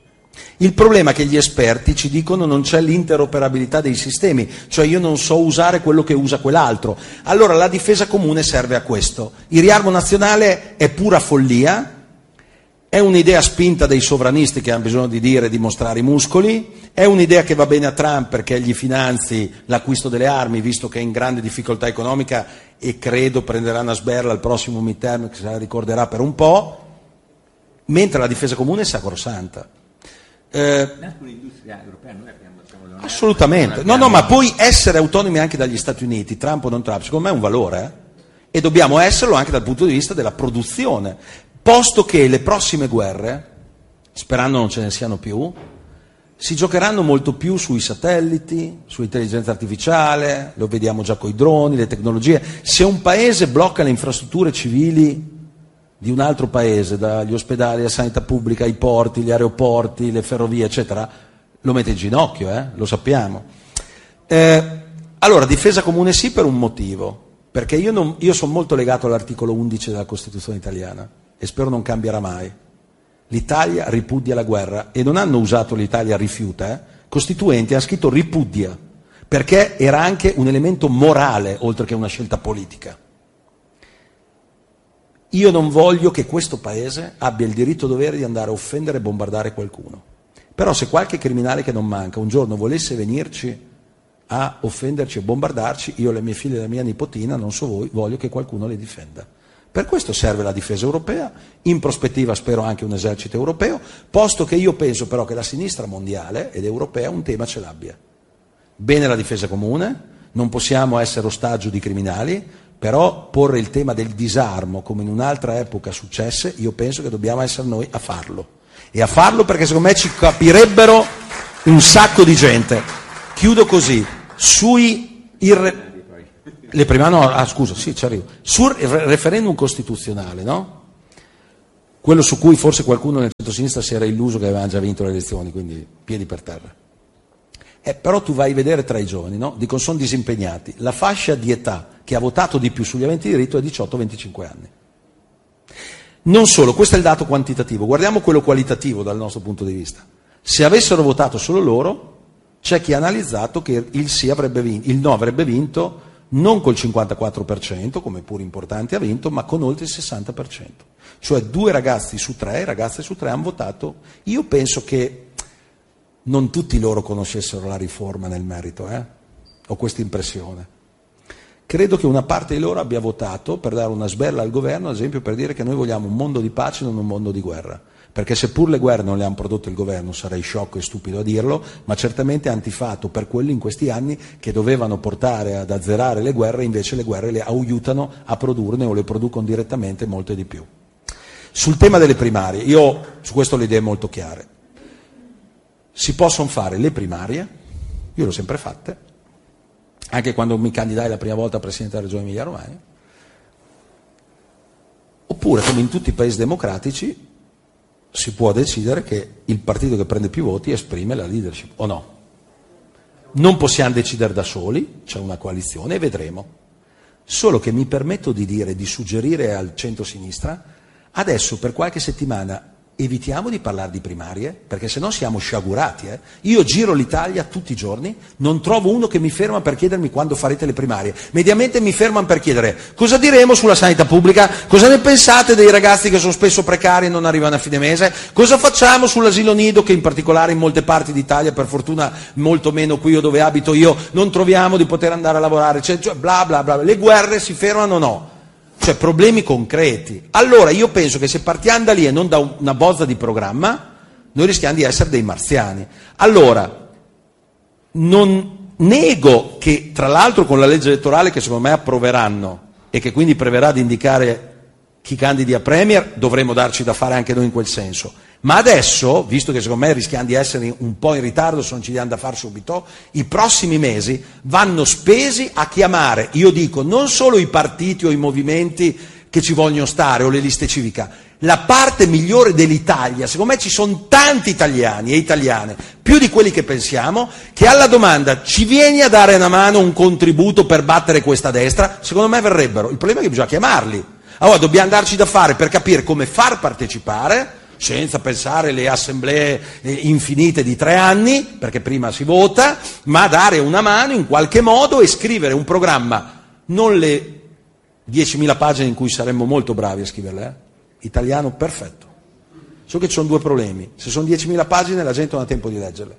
S1: Il problema è che gli esperti ci dicono non c'è l'interoperabilità dei sistemi, cioè io non so usare quello che usa quell'altro. Allora la difesa comune serve a questo. Il riarmo nazionale è pura follia. È un'idea spinta dai sovranisti che hanno bisogno di dire, di mostrare i muscoli, è un'idea che va bene a Trump perché gli finanzi l'acquisto delle armi, visto che è in grande difficoltà economica e credo prenderà una sberla al prossimo midterm che se la ricorderà per un po', mentre la difesa comune è sacrosanta. Eh, assolutamente, no no, ma poi essere autonomi anche dagli Stati Uniti, Trump o non Trump, secondo me è un valore, eh? E dobbiamo esserlo anche dal punto di vista della produzione. Posto che le prossime guerre, sperando non ce ne siano più, si giocheranno molto più sui satelliti, sull'intelligenza artificiale, lo vediamo già con i droni, le tecnologie. Se un paese blocca le infrastrutture civili di un altro paese, dagli ospedali, la sanità pubblica, i porti, gli aeroporti, le ferrovie, eccetera, lo mette in ginocchio, eh? Lo sappiamo. Eh, allora, difesa comune sì, per un motivo, perché io, non, io sono molto legato all'articolo undici della Costituzione italiana, e spero non cambierà mai. L'Italia ripudia la guerra, e non hanno usato l'Italia rifiuta, eh? Costituenti ha scritto ripudia, perché era anche un elemento morale oltre che una scelta politica. Io non voglio che questo paese abbia il diritto dovere di andare a offendere e bombardare qualcuno, però se qualche criminale che non manca un giorno volesse venirci a offenderci e bombardarci, io, le mie figlie e la mia nipotina, non so voi, voglio che qualcuno le difenda. Per questo serve la difesa europea, in prospettiva spero anche un esercito europeo, posto che io penso però che la sinistra mondiale ed europea un tema ce l'abbia. Bene la difesa comune, non possiamo essere ostaggio di criminali, però porre il tema del disarmo come in un'altra epoca successe, io penso che dobbiamo essere noi a farlo. E a farlo perché secondo me ci capirebbero un sacco di gente. Chiudo così, sui irre... le prima no, ah scusa, sì, ci arrivo. Sul referendum costituzionale, no? Quello su cui forse qualcuno nel centro-sinistra si era illuso che avevano già vinto le elezioni, quindi piedi per terra. Eh, però tu vai a vedere tra i giovani, no? Dicono sono disimpegnati. La fascia di età che ha votato di più sugli aventi diritto è diciotto venticinque anni. Non solo, questo è il dato quantitativo, guardiamo quello qualitativo dal nostro punto di vista. Se avessero votato solo loro, c'è chi ha analizzato che il sì avrebbe vinto, il no avrebbe vinto non col cinquantaquattro per cento, come pure importante ha vinto, ma con oltre il sessanta per cento. Cioè due ragazzi su tre, ragazze su tre hanno votato. Io penso che non tutti loro conoscessero la riforma nel merito, eh? Ho questa impressione. Credo che una parte di loro abbia votato per dare una sberla al governo, ad esempio per dire che noi vogliamo un mondo di pace e non un mondo di guerra. Perché seppur le guerre non le hanno prodotto il governo, sarei sciocco e stupido a dirlo, ma certamente ha antifatto per quelli in questi anni che dovevano portare ad azzerare le guerre, invece le guerre le aiutano a produrne o le producono direttamente molte di più. Sul tema delle primarie, io su questo ho le idee molto chiare. Si possono fare le primarie, io le ho sempre fatte, anche quando mi candidai la prima volta a Presidente della Regione Emilia-Romagna, oppure come in tutti i paesi democratici si può decidere che il partito che prende più voti esprime la leadership, o no? Non possiamo decidere da soli, c'è una coalizione e vedremo. Solo che mi permetto di dire, di suggerire al centro-sinistra, adesso per qualche settimana evitiamo di parlare di primarie, perché se no siamo sciagurati. Eh? Io giro l'Italia tutti i giorni, non trovo uno che mi ferma per chiedermi quando farete le primarie. Mediamente mi fermano per chiedere cosa diremo sulla sanità pubblica, cosa ne pensate dei ragazzi che sono spesso precari e non arrivano a fine mese, cosa facciamo sull'asilo nido che in particolare in molte parti d'Italia, per fortuna molto meno qui dove abito io, non troviamo di poter andare a lavorare, cioè, cioè bla bla bla. Le guerre si fermano o no? Cioè problemi concreti. Allora io penso che se partiamo da lì e non da una bozza di programma, noi rischiamo di essere dei marziani. Allora, non nego che tra l'altro con la legge elettorale che secondo me approveranno e che quindi preverrà di indicare chi candidi a Premier, dovremo darci da fare anche noi in quel senso. Ma adesso, visto che secondo me rischiamo di essere un po' in ritardo se non ci diamo da fare subito, i prossimi mesi vanno spesi a chiamare, io dico, non solo i partiti o i movimenti che ci vogliono stare o le liste civiche, la parte migliore dell'Italia, secondo me ci sono tanti italiani e italiane, più di quelli che pensiamo, che alla domanda ci vieni a dare una mano, un contributo per battere questa destra, secondo me verrebbero. Il problema è che bisogna chiamarli. Allora dobbiamo darci da fare per capire come far partecipare, senza pensare alle assemblee infinite di tre anni, perché prima si vota, ma dare una mano in qualche modo e scrivere un programma, non le diecimila pagine in cui saremmo molto bravi a scriverle, eh? Italiano perfetto. So che ci sono due problemi, se sono diecimila pagine la gente non ha tempo di leggerle.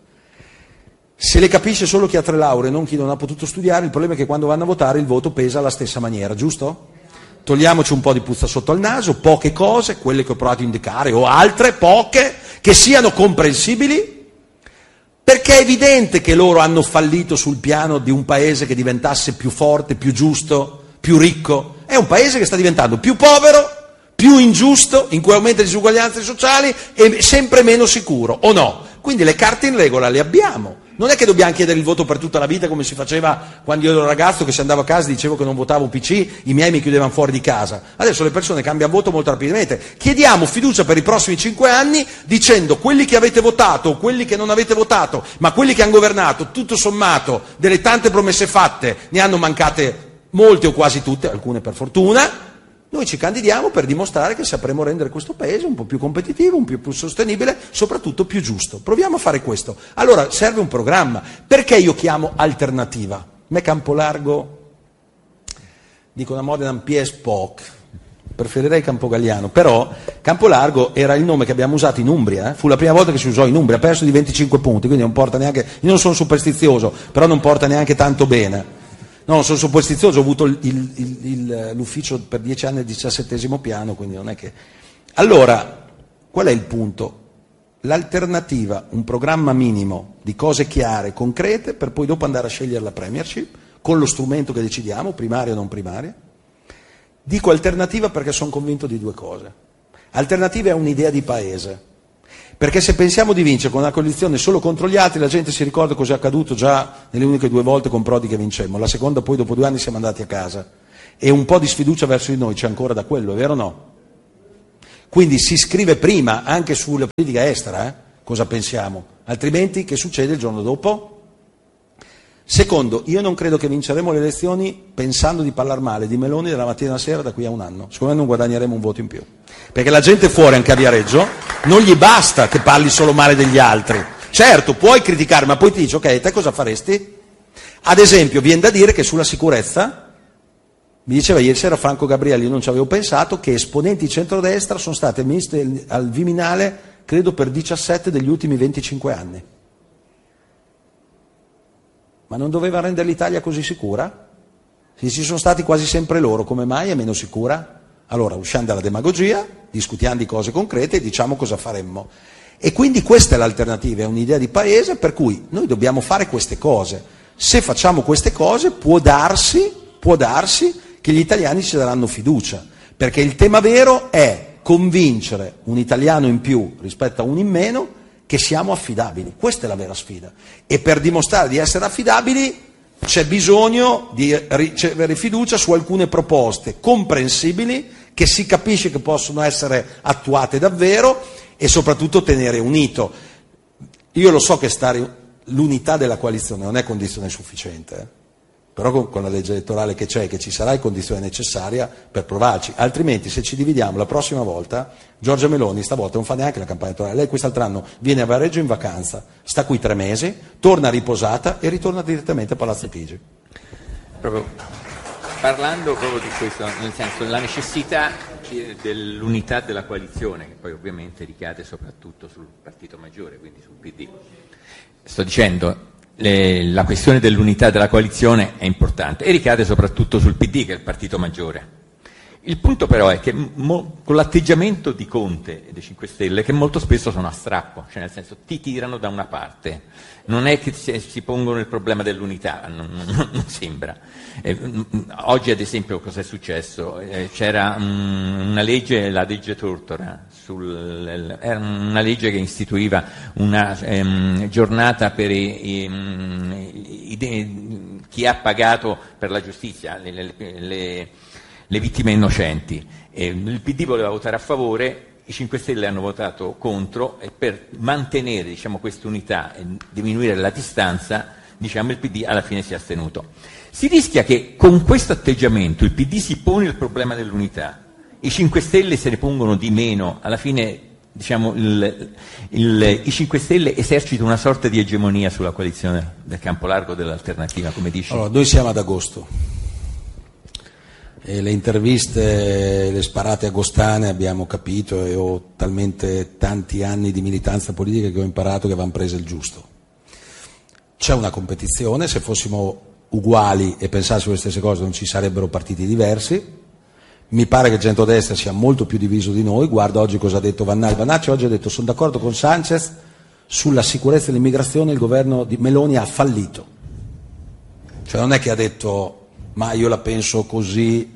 S1: Se le capisce solo chi ha tre lauree, non chi non ha potuto studiare, il problema è che quando vanno a votare il voto pesa alla stessa maniera, giusto? Togliamoci un po' di puzza sotto al naso, poche cose, quelle che ho provato a indicare, o altre, poche, che siano comprensibili, perché è evidente che loro hanno fallito sul piano di un paese che diventasse più forte, più giusto, più ricco. È un paese che sta diventando più povero, più ingiusto, in cui aumenta le disuguaglianze sociali e sempre meno sicuro, o no? Quindi le carte in regola le abbiamo. Non è che dobbiamo chiedere il voto per tutta la vita come si faceva quando io ero ragazzo, che se andavo a casa dicevo che non votavo P C, i miei mi chiudevano fuori di casa. Adesso le persone cambiano voto molto rapidamente. Chiediamo fiducia per i prossimi cinque anni dicendo quelli che avete votato o quelli che non avete votato, ma quelli che hanno governato, tutto sommato, delle tante promesse fatte, ne hanno mancate molte o quasi tutte, alcune per fortuna. Noi ci candidiamo per dimostrare che sapremo rendere questo paese un po' più competitivo, un po' più sostenibile, soprattutto più giusto. Proviamo a fare questo. Allora serve un programma. Perché io chiamo alternativa? A me Campolargo, dico una Modena un pies poc, preferirei Campogalliano, però Campolargo era il nome che abbiamo usato in Umbria, eh? Fu la prima volta che si usò in Umbria, ha perso di venticinque punti, quindi non porta neanche, io non sono superstizioso, però non porta neanche tanto bene. No, sono superstizioso, ho avuto il, il, il, l'ufficio per dieci anni al diciassettesimo piano, quindi non è che... Allora, qual è il punto? L'alternativa, un programma minimo di cose chiare, concrete, per poi dopo andare a scegliere la premiership, con lo strumento che decidiamo, primaria o non primaria. Dico alternativa perché sono convinto di due cose. Alternativa è un'idea di paese, perché se pensiamo di vincere con una coalizione solo contro gli altri, la gente si ricorda cosa è accaduto già nelle uniche due volte con Prodi che vincemmo, la seconda poi dopo due anni siamo andati a casa, e un po' di sfiducia verso di noi c'è ancora da quello, è vero o no? Quindi si scrive prima anche sulla politica estera, eh? Cosa pensiamo, altrimenti che succede il giorno dopo? Secondo, io non credo che vinceremo le elezioni pensando di parlare male di Meloni dalla mattina alla sera da qui a un anno, secondo me non guadagneremo un voto in più, perché la gente fuori anche a Viareggio non gli basta che parli solo male degli altri, certo puoi criticare ma poi ti dici ok, te cosa faresti? Ad esempio viene da dire che sulla sicurezza, mi diceva ieri sera Franco Gabrielli, io non ci avevo pensato, che esponenti di centrodestra sono stati ministri al Viminale credo per diciassette degli ultimi venticinque anni. Ma non doveva rendere l'Italia così sicura? Se ci sono stati quasi sempre loro, come mai è meno sicura? Allora usciamo dalla demagogia, discutiamo di cose concrete e diciamo cosa faremmo. E quindi questa è l'alternativa, è un'idea di paese per cui noi dobbiamo fare queste cose. Se facciamo queste cose può darsi, può darsi che gli italiani ci daranno fiducia, perché il tema vero è convincere un italiano in più rispetto a uno in meno che siamo affidabili, questa è la vera sfida, e per dimostrare di essere affidabili c'è bisogno di ricevere fiducia su alcune proposte comprensibili, che si capisce che possono essere attuate davvero, e soprattutto tenere unito. Io lo so che stare l'unità della coalizione non è condizione sufficiente, eh? Però con, con la legge elettorale che c'è, che ci sarà, è condizione necessaria per provarci, altrimenti se ci dividiamo la prossima volta, Giorgia Meloni stavolta non fa neanche la campagna elettorale, lei quest'altro anno viene a Viareggio in vacanza, sta qui tre mesi, torna riposata e ritorna direttamente a Palazzo Chigi.
S2: Proprio parlando proprio di questo, nel senso la necessità dell'unità della coalizione, che poi ovviamente ricade soprattutto sul partito maggiore, quindi sul P D. Sto dicendo, le, la questione dell'unità della coalizione è importante e ricade soprattutto sul P D, che è il partito maggiore. Il punto però è che mo, con l'atteggiamento di Conte e dei cinque Stelle, che molto spesso sono a strappo, cioè nel senso ti tirano da una parte, non è che si, si pongono il problema dell'unità, non, non, non sembra. Eh, oggi ad esempio cosa è successo? Eh, c'era um, una legge, la legge Tortora, sul, era una legge che istituiva una um, giornata per i, i, i, chi ha pagato per la giustizia, le, le, le le vittime innocenti. Eh, il P D voleva votare a favore, i cinque Stelle hanno votato contro, e per mantenere, diciamo, questa unità e diminuire la distanza, diciamo, il P D alla fine si è astenuto. Si rischia che con questo atteggiamento il P D si pone il problema dell'unità, i cinque Stelle se ne pongono di meno, alla fine, diciamo, il, il, i cinque Stelle esercitano una sorta di egemonia sulla coalizione del campo largo dell'alternativa, come dici.
S1: Allora, noi siamo ad agosto. E le interviste, le sparate agostane abbiamo capito, e ho talmente tanti anni di militanza politica che ho imparato che vanno prese il giusto. C'è una competizione, se fossimo uguali e pensassimo le stesse cose non ci sarebbero partiti diversi. Mi pare che il centrodestra sia molto più diviso di noi. Guarda oggi cosa ha detto Vannacci. Vannacci oggi ha detto: sono d'accordo con Sanchez sulla sicurezza dell'immigrazione, il governo di Meloni ha fallito. Cioè non è che ha detto ma io la penso così.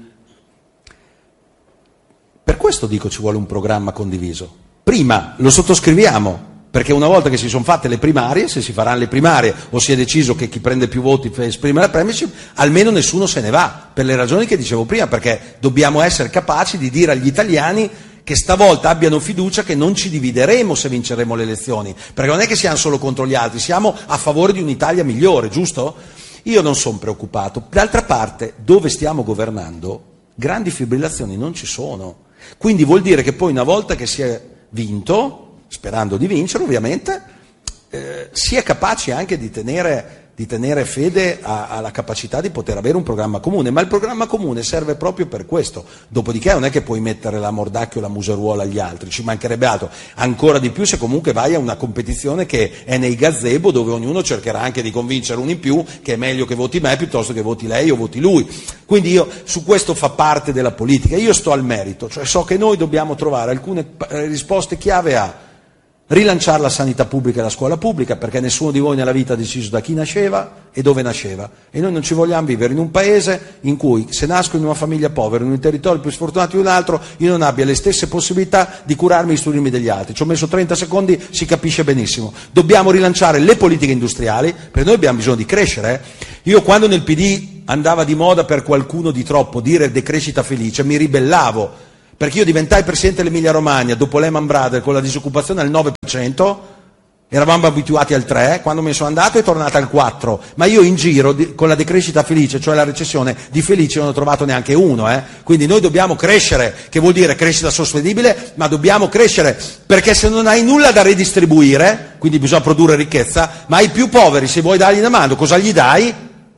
S1: Per questo dico ci vuole un programma condiviso. Prima lo sottoscriviamo, perché una volta che si sono fatte le primarie, se si faranno le primarie o si è deciso che chi prende più voti esprime la premiership, almeno nessuno se ne va, per le ragioni che dicevo prima, perché dobbiamo essere capaci di dire agli italiani che stavolta abbiano fiducia che non ci divideremo se vinceremo le elezioni, perché non è che siamo solo contro gli altri, siamo a favore di un'Italia migliore, giusto? Io non sono preoccupato. D'altra parte, dove stiamo governando, grandi fibrillazioni non ci sono. Quindi vuol dire che poi una volta che si è vinto, sperando di vincere ovviamente, eh, si è capaci anche di tenere, di tenere fede a, alla capacità di poter avere un programma comune, ma il programma comune serve proprio per questo. Dopodiché non è che puoi mettere la mordacchio o la museruola agli altri, ci mancherebbe altro, ancora di più se comunque vai a una competizione che è nei gazebo, dove ognuno cercherà anche di convincere uno in più che è meglio che voti me piuttosto che voti lei o voti lui. Quindi io, su questo fa parte della politica, io sto al merito, cioè so che noi dobbiamo trovare alcune risposte chiave a rilanciare la sanità pubblica e la scuola pubblica, perché nessuno di voi nella vita ha deciso da chi nasceva e dove nasceva, e noi non ci vogliamo vivere in un paese in cui, se nasco in una famiglia povera, in un territorio più sfortunato di un altro, io non abbia le stesse possibilità di curarmi e istruirmi degli altri. Ci ho messo trenta secondi, si capisce benissimo. Dobbiamo rilanciare le politiche industriali, perché noi abbiamo bisogno di crescere. Eh. Io quando nel P D andava di moda per qualcuno di troppo dire decrescita felice, mi ribellavo, perché io diventai presidente dell'Emilia Romagna dopo Lehman Brothers con la disoccupazione al nove per cento, eravamo abituati al tre, quando me ne sono andato è tornata al quattro, ma io in giro di, con la decrescita felice, cioè la recessione, di felice non ho trovato neanche uno, eh? Quindi noi dobbiamo crescere, che vuol dire crescita sostenibile, ma dobbiamo crescere, perché se non hai nulla da redistribuire, quindi bisogna produrre ricchezza, ma ai più poveri se vuoi dargli una mano, cosa gli dai?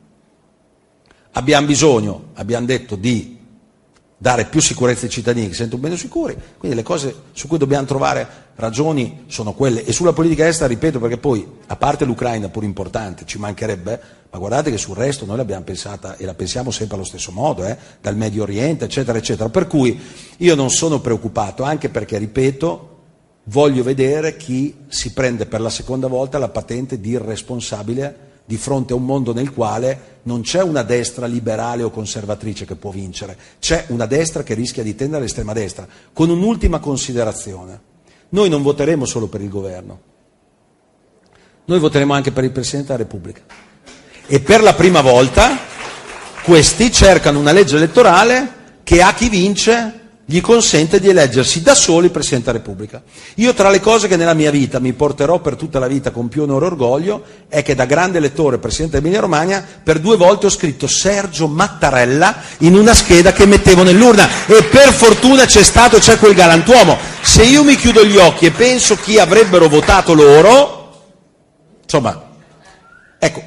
S1: Abbiamo bisogno, abbiamo detto, di dare più sicurezza ai cittadini che si sentono meno sicuri, quindi le cose su cui dobbiamo trovare ragioni sono quelle. E sulla politica estera, ripeto, perché poi, a parte l'Ucraina pur importante, ci mancherebbe, ma guardate che sul resto noi l'abbiamo pensata e la pensiamo sempre allo stesso modo, eh, dal Medio Oriente, eccetera, eccetera. Per cui io non sono preoccupato, anche perché, ripeto, voglio vedere chi si prende per la seconda volta la patente di irresponsabile di fronte a un mondo nel quale non c'è una destra liberale o conservatrice che può vincere, c'è una destra che rischia di tendere all'estrema destra. Con un'ultima considerazione: noi non voteremo solo per il governo, noi voteremo anche per il Presidente della Repubblica, e per la prima volta questi cercano una legge elettorale che a chi vince gli consente di eleggersi da soli il Presidente della Repubblica. Io, tra le cose che nella mia vita mi porterò per tutta la vita con più onore e orgoglio, è che da grande elettore Presidente dell'Emilia Romagna per due volte ho scritto Sergio Mattarella in una scheda che mettevo nell'urna, e per fortuna c'è stato, c'è quel galantuomo. Se io mi chiudo gli occhi e penso chi avrebbero votato loro, insomma, ecco,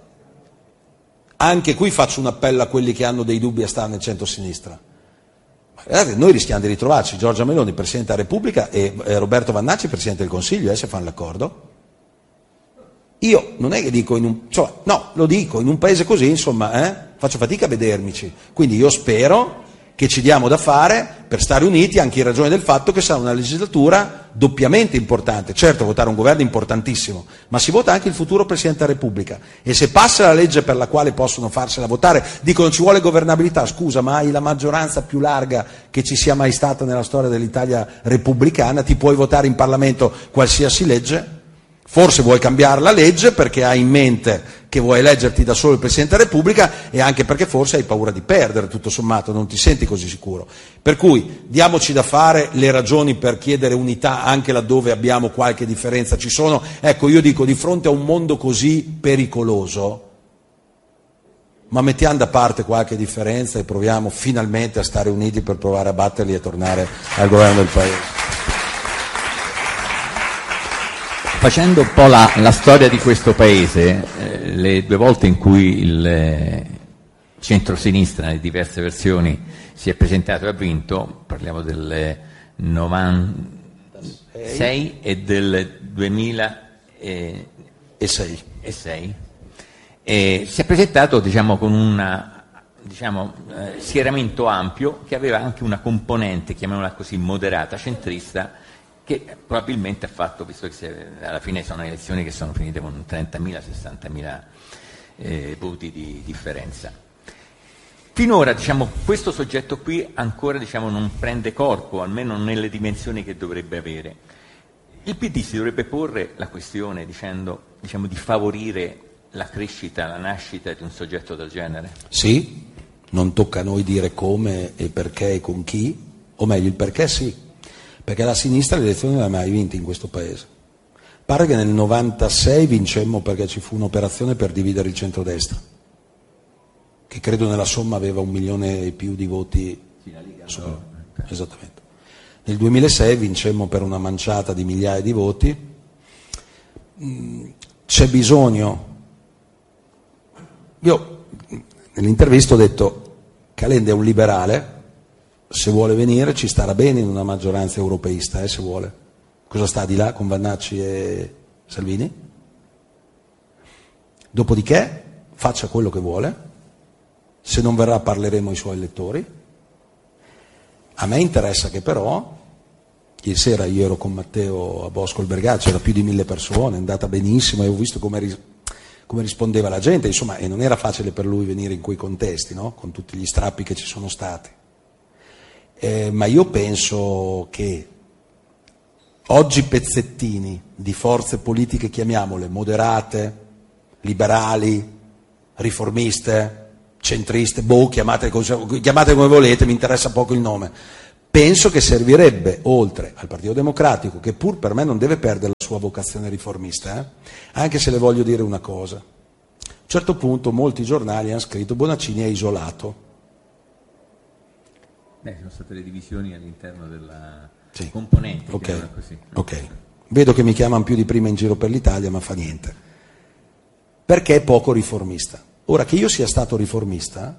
S1: anche qui faccio un appello a quelli che hanno dei dubbi a stare nel centro-sinistra. Guardate, noi rischiamo di ritrovarci Giorgia Meloni Presidente della Repubblica e Roberto Vannacci Presidente del Consiglio, eh, se fanno l'accordo. Io non è che dico in un, cioè, no, lo dico, in un paese così, insomma, eh, faccio fatica a vedermici. Quindi io spero che ci diamo da fare per stare uniti, anche in ragione del fatto che sarà una legislatura doppiamente importante. Certo, votare un governo è importantissimo, ma si vota anche il futuro Presidente della Repubblica, e se passa la legge per la quale possono farsela votare, dicono ci vuole governabilità, scusa, ma hai la maggioranza più larga che ci sia mai stata nella storia dell'Italia repubblicana, ti puoi votare in Parlamento qualsiasi legge? Forse vuoi cambiare la legge perché hai in mente che vuoi eleggerti da solo il Presidente della Repubblica, e anche perché forse hai paura di perdere, tutto sommato, non ti senti così sicuro. Per cui diamoci da fare, le ragioni per chiedere unità anche laddove abbiamo qualche differenza ci sono. Ecco, io dico, di fronte a un mondo così pericoloso, ma mettiamo da parte qualche differenza e proviamo finalmente a stare uniti per provare a batterli e tornare al governo del Paese.
S2: Facendo un po' la, la storia di questo Paese, eh, le due volte in cui il eh, centro-sinistra, nelle diverse versioni, si è presentato e ha vinto, parliamo del novantasei e del duemilasei, e si è presentato, diciamo, con un diciamo, eh, schieramento ampio che aveva anche una componente, chiamiamola così, moderata, centrista, che probabilmente ha fatto, visto che alla fine sono elezioni che sono finite con trentamila sessantamila eh, voti di differenza. Finora, diciamo, questo soggetto qui ancora, diciamo, non prende corpo, almeno nelle dimensioni che dovrebbe avere. Il P D si dovrebbe porre la questione dicendo, diciamo, di favorire la crescita, la nascita di un soggetto del genere?
S1: Sì, non tocca a noi dire come e perché e con chi, o meglio il perché sì. Perché la sinistra le elezioni non le ha mai vinte in questo Paese. Pare che nel novantasei vincemmo perché ci fu un'operazione per dividere il centrodestra, che credo nella somma aveva un milione e più di voti.
S2: Sì, la Liga,
S1: su,
S2: no.
S1: Esattamente. Nel duemilasei vincemmo per una manciata di migliaia di voti. C'è bisogno. Io nell'intervista ho detto: Calenda è un liberale. Se vuole venire ci starà bene in una maggioranza europeista, eh, se vuole. Cosa sta di là con Vannacci e Salvini? Dopodiché faccia quello che vuole, se non verrà parleremo ai suoi elettori. A me interessa che però ieri sera io ero con Matteo a Bosco il Vergata, c'era più di mille persone, è andata benissimo e ho visto come, ris- come rispondeva la gente, insomma, e non era facile per lui venire in quei contesti, no? Con tutti gli strappi che ci sono stati. Eh, ma io penso che oggi pezzettini di forze politiche, chiamiamole moderate, liberali, riformiste, centriste, boh, chiamate, chiamate come volete, mi interessa poco il nome. Penso che servirebbe, oltre al Partito Democratico, che pur per me non deve perdere la sua vocazione riformista, eh? Anche se le voglio dire una cosa. A un certo punto molti giornali hanno scritto Bonaccini è isolato.
S2: Beh, sono state le divisioni all'interno della
S1: sì.
S2: componente.
S1: Okay.
S2: Così.
S1: Ok, vedo che mi chiamano più di prima in giro per l'Italia, ma fa niente. Perché è poco riformista. Ora, che io sia stato riformista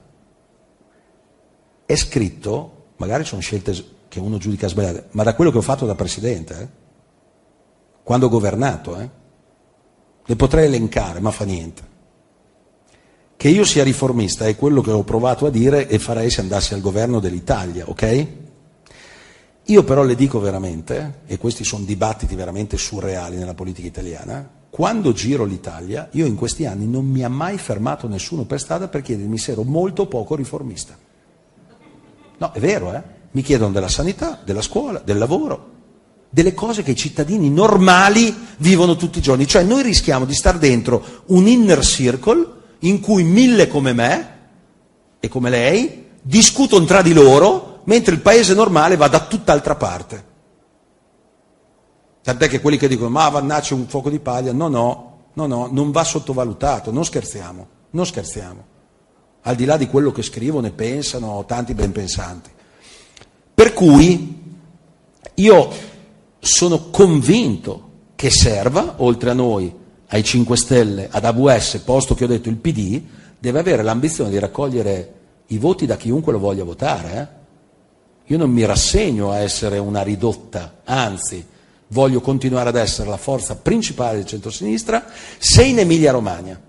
S1: è scritto, magari sono scelte che uno giudica sbagliate, ma da quello che ho fatto da presidente, eh? Quando ho governato, eh? Le potrei elencare, ma fa niente. Che io sia riformista è quello che ho provato a dire e farei se andassi al governo dell'Italia, ok? Io però le dico veramente, e questi sono dibattiti veramente surreali nella politica italiana, quando giro l'Italia, io in questi anni non mi ha mai fermato nessuno per strada per chiedermi se ero molto o poco riformista. No, è vero, eh? Mi chiedono della sanità, della scuola, del lavoro, delle cose che i cittadini normali vivono tutti i giorni. Cioè noi rischiamo di star dentro un inner circle in cui mille come me e come lei discutono tra di loro, mentre il paese normale va da tutt'altra parte. Tant'è che quelli che dicono, ma vannacci un fuoco di paglia, no, no, no, no, non va sottovalutato, non scherziamo, non scherziamo. Al di là di quello che scrivono e pensano tanti ben pensanti. Per cui io sono convinto che serva, oltre a noi, ai cinque Stelle, ad A V S, posto che ho detto il P D, deve avere l'ambizione di raccogliere i voti da chiunque lo voglia votare. Eh? Io non mi rassegno a essere una ridotta, anzi, voglio continuare ad essere la forza principale del centrosinistra, se in Emilia-Romagna,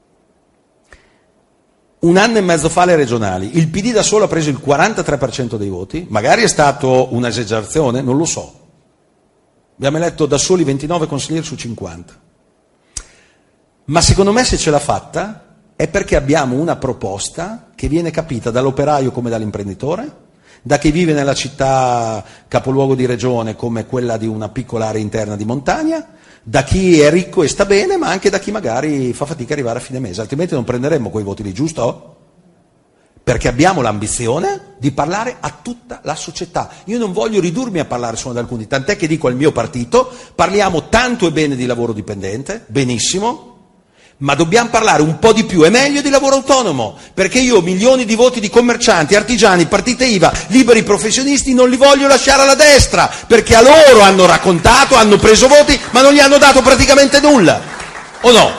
S1: un anno e mezzo fa le regionali, il P D da solo ha preso il quarantatré per cento dei voti, magari è stato un'esagerazione, non lo so. Abbiamo eletto da soli ventinove consiglieri su cinquanta. Ma secondo me se ce l'ha fatta è perché abbiamo una proposta che viene capita dall'operaio come dall'imprenditore, da chi vive nella città capoluogo di regione come quella di una piccola area interna di montagna, da chi è ricco e sta bene, ma anche da chi magari fa fatica ad arrivare a fine mese, altrimenti non prenderemmo quei voti lì, giusto? Perché abbiamo l'ambizione di parlare a tutta la società. Io non voglio ridurmi a parlare solo ad alcuni, tant'è che dico al mio partito, parliamo tanto e bene di lavoro dipendente, benissimo, ma dobbiamo parlare un po' di più e meglio di lavoro autonomo, perché io milioni di voti di commercianti, artigiani, partite I V A, liberi professionisti non li voglio lasciare alla destra, perché a loro hanno raccontato, hanno preso voti, ma non gli hanno dato praticamente nulla, o no?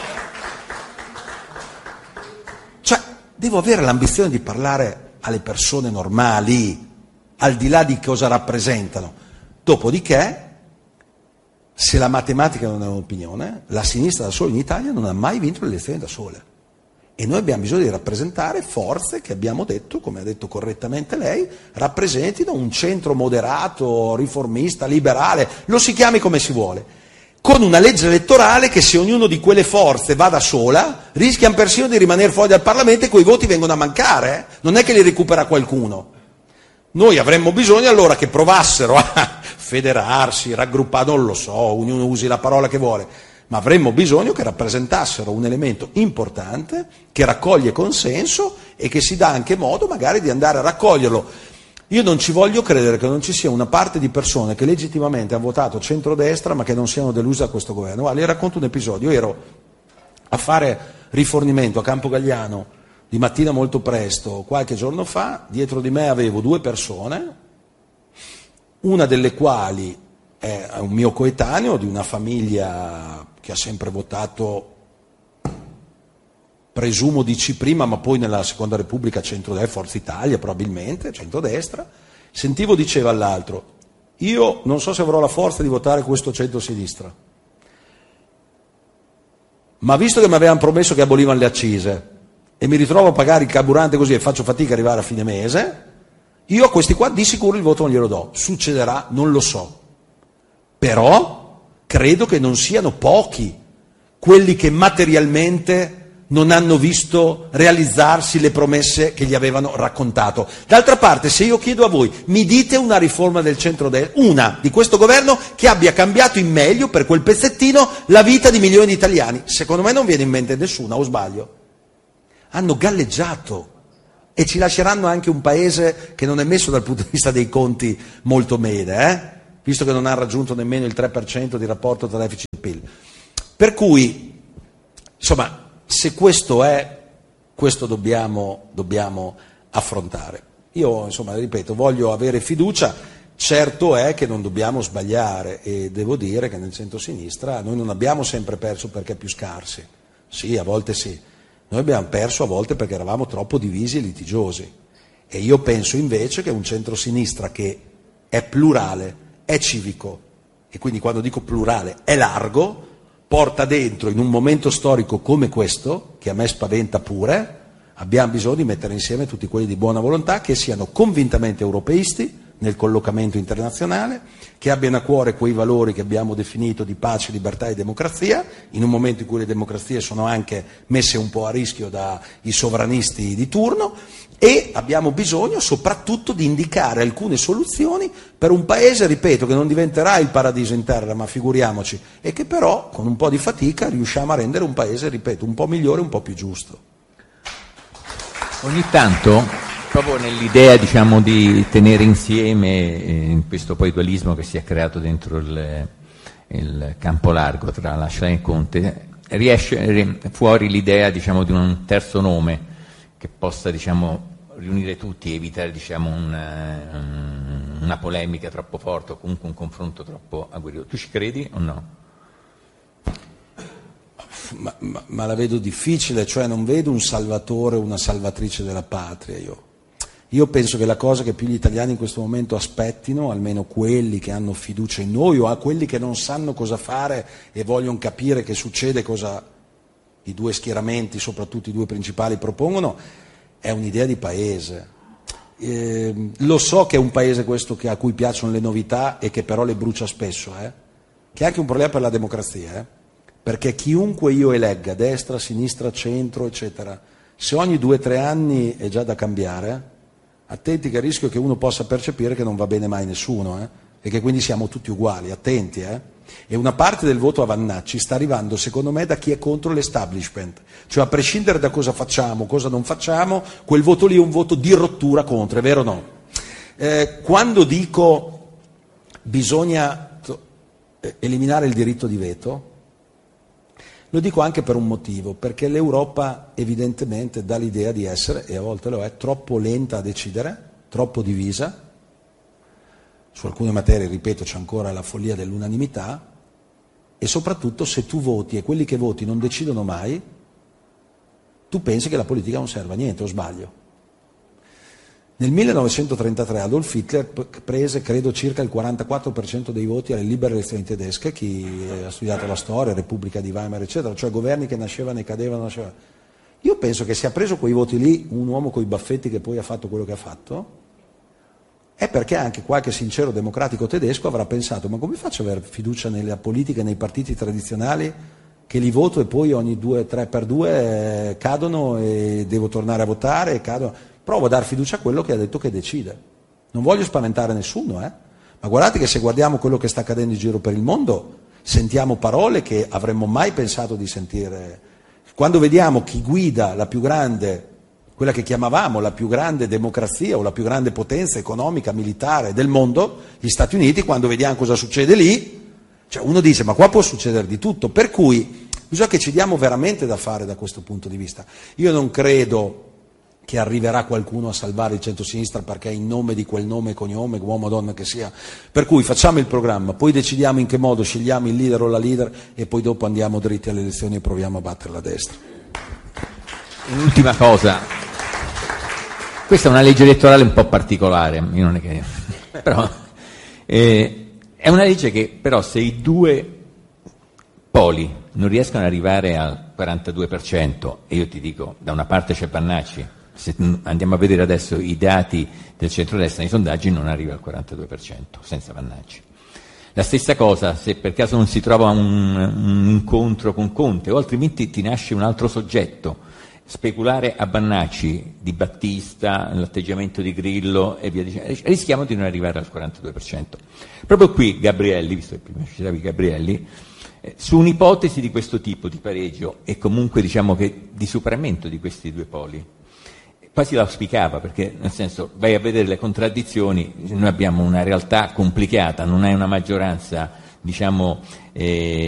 S1: Cioè, devo avere l'ambizione di parlare alle persone normali, al di là di cosa rappresentano. Dopodiché, se la matematica non è un'opinione, la sinistra da sola in Italia non ha mai vinto le elezioni da sola. E noi abbiamo bisogno di rappresentare forze che abbiamo detto, come ha detto correttamente lei, rappresentino un centro moderato, riformista, liberale, lo si chiami come si vuole, con una legge elettorale che se ognuno di quelle forze va da sola, rischiano persino di rimanere fuori dal Parlamento e quei voti vengono a mancare, eh? Non è che li recupera qualcuno. Noi avremmo bisogno allora che provassero a federarsi, raggruppare, non lo so, ognuno usi la parola che vuole, ma avremmo bisogno che rappresentassero un elemento importante, che raccoglie consenso e che si dà anche modo magari di andare a raccoglierlo. Io non ci voglio credere che non ci sia una parte di persone che legittimamente hanno votato centrodestra ma che non siano deluse da questo governo. Guarda, le racconto un episodio. Io ero a fare rifornimento a Campo Galliano di mattina molto presto, qualche giorno fa, dietro di me avevo due persone, una delle quali è un mio coetaneo di una famiglia che ha sempre votato, presumo di C prima, ma poi nella Seconda Repubblica centrodestra, Forza Italia probabilmente, centrodestra. Sentivo diceva all'altro, io non so se avrò la forza di votare questo centro-sinistra, ma visto che mi avevano promesso che abolivano le accise e mi ritrovo a pagare il carburante così e faccio fatica ad arrivare a fine mese, io a questi qua di sicuro il voto non glielo do. Succederà? Non lo so. Però credo che non siano pochi quelli che materialmente non hanno visto realizzarsi le promesse che gli avevano raccontato. D'altra parte, se io chiedo a voi, mi dite una riforma del centrodestra, una di questo governo che abbia cambiato in meglio per quel pezzettino la vita di milioni di italiani? Secondo me non viene in mente nessuna, o sbaglio? Hanno galleggiato e ci lasceranno anche un paese che non è messo dal punto di vista dei conti molto bene, eh? Visto che non ha raggiunto nemmeno il tre per cento di rapporto tra deficit e P I L. Per cui, insomma, se questo è, questo dobbiamo, dobbiamo affrontare. Io, insomma, ripeto, voglio avere fiducia, certo è che non dobbiamo sbagliare e devo dire che nel centro-sinistra noi non abbiamo sempre perso perché più scarsi, sì, a volte sì, noi abbiamo perso a volte perché eravamo troppo divisi e litigiosi e io penso invece che un centro-sinistra che è plurale, è civico e quindi quando dico plurale è largo, porta dentro, in un momento storico come questo, che a me spaventa pure, abbiamo bisogno di mettere insieme tutti quelli di buona volontà che siano convintamente europeisti nel collocamento internazionale, che abbiano a cuore quei valori che abbiamo definito di pace, libertà e democrazia, in un momento in cui le democrazie sono anche messe un po' a rischio dai sovranisti di turno, e abbiamo bisogno soprattutto di indicare alcune soluzioni per un paese, ripeto, che non diventerà il paradiso in terra, ma figuriamoci, e che però con un po' di fatica riusciamo a rendere un paese, ripeto, un po' migliore, un po' più giusto.
S2: Ogni tanto, proprio nell'idea, diciamo, di tenere insieme eh, questo poi dualismo che si è creato dentro il, il campo largo tra la Schlein e Conte, riesce fuori l'idea, diciamo, di un terzo nome che possa, diciamo, riunire tutti e evitare, diciamo, un, una polemica troppo forte o comunque un confronto troppo agguerrito. Tu ci credi o no?
S1: Ma, ma, ma la vedo difficile, cioè non vedo un salvatore o una salvatrice della patria io. Io penso che la cosa che più gli italiani in questo momento aspettino, almeno quelli che hanno fiducia in noi o a quelli che non sanno cosa fare e vogliono capire che succede, cosa i due schieramenti, soprattutto i due principali, propongono, è un'idea di paese. Eh, lo so che è un paese questo che, a cui piacciono le novità e che però le brucia spesso, eh? Che è anche un problema per la democrazia, eh? Perché chiunque io elegga, destra, sinistra, centro, eccetera, se ogni due o tre anni è già da cambiare, attenti che il rischio è che uno possa percepire che non va bene mai nessuno, eh? E che quindi siamo tutti uguali, attenti, eh? E una parte del voto a Vannacci sta arrivando, secondo me, da chi è contro l'establishment, cioè a prescindere da cosa facciamo, cosa non facciamo, quel voto lì è un voto di rottura contro, è vero o no? Eh, quando dico bisogna eliminare il diritto di veto, lo dico anche per un motivo, perché l'Europa evidentemente dà l'idea di essere, e a volte lo è, troppo lenta a decidere, troppo divisa. Su alcune materie, ripeto, c'è ancora la follia dell'unanimità e soprattutto se tu voti e quelli che voti non decidono mai, tu pensi che la politica non serva a niente, o sbaglio? Nel millenovecentotrentatré Adolf Hitler prese, credo, circa il quarantaquattro per cento dei voti alle libere elezioni tedesche, chi ha studiato la storia, Repubblica di Weimar, eccetera, cioè governi che nascevano e cadevano. Nascevano. Io penso che se ha preso quei voti lì un uomo coi baffetti che poi ha fatto quello che ha fatto, è perché anche qualche sincero democratico tedesco avrà pensato: ma come faccio ad avere fiducia nella politica e nei partiti tradizionali che li voto e poi ogni due, tre per due eh, cadono e devo tornare a votare e cadono? Provo a dar fiducia a quello che ha detto che decide. Non voglio spaventare nessuno, eh? Ma guardate che se guardiamo quello che sta accadendo in giro per il mondo, sentiamo parole che avremmo mai pensato di sentire. Quando vediamo chi guida la più grande, quella che chiamavamo la più grande democrazia o la più grande potenza economica, militare del mondo, gli Stati Uniti, quando vediamo cosa succede lì, cioè uno dice: ma qua può succedere di tutto, per cui bisogna che ci diamo veramente da fare da questo punto di vista. Io non credo che arriverà qualcuno a salvare il centro-sinistra perché in nome di quel nome e cognome, uomo o donna che sia, per cui facciamo il programma, poi decidiamo in che modo scegliamo il leader o la leader e poi dopo andiamo dritti alle elezioni e proviamo a battere la destra.
S2: Un'ultima cosa, questa è una legge elettorale un po' particolare, io non è che... però eh, è una legge che però se i due poli non riescono ad arrivare al quarantadue per cento, e io ti dico, da una parte c'è Vannacci, se andiamo a vedere adesso i dati del centrodestra nei sondaggi non arriva al quarantadue per cento senza Vannacci. La stessa cosa se per caso non si trova un, un incontro con Conte, o altrimenti ti nasce un altro soggetto. Speculare a Bannacci, Di Battista, l'atteggiamento di Grillo e via dicendo, rischiamo di non arrivare al quarantadue per cento. Proprio qui Gabrielli, visto che prima citavi Gabrielli, eh, su un'ipotesi di questo tipo di pareggio e comunque diciamo che di superamento di questi due poli, quasi l'auspicava, perché nel senso vai a vedere le contraddizioni, noi abbiamo una realtà complicata, non è una maggioranza diciamo eh,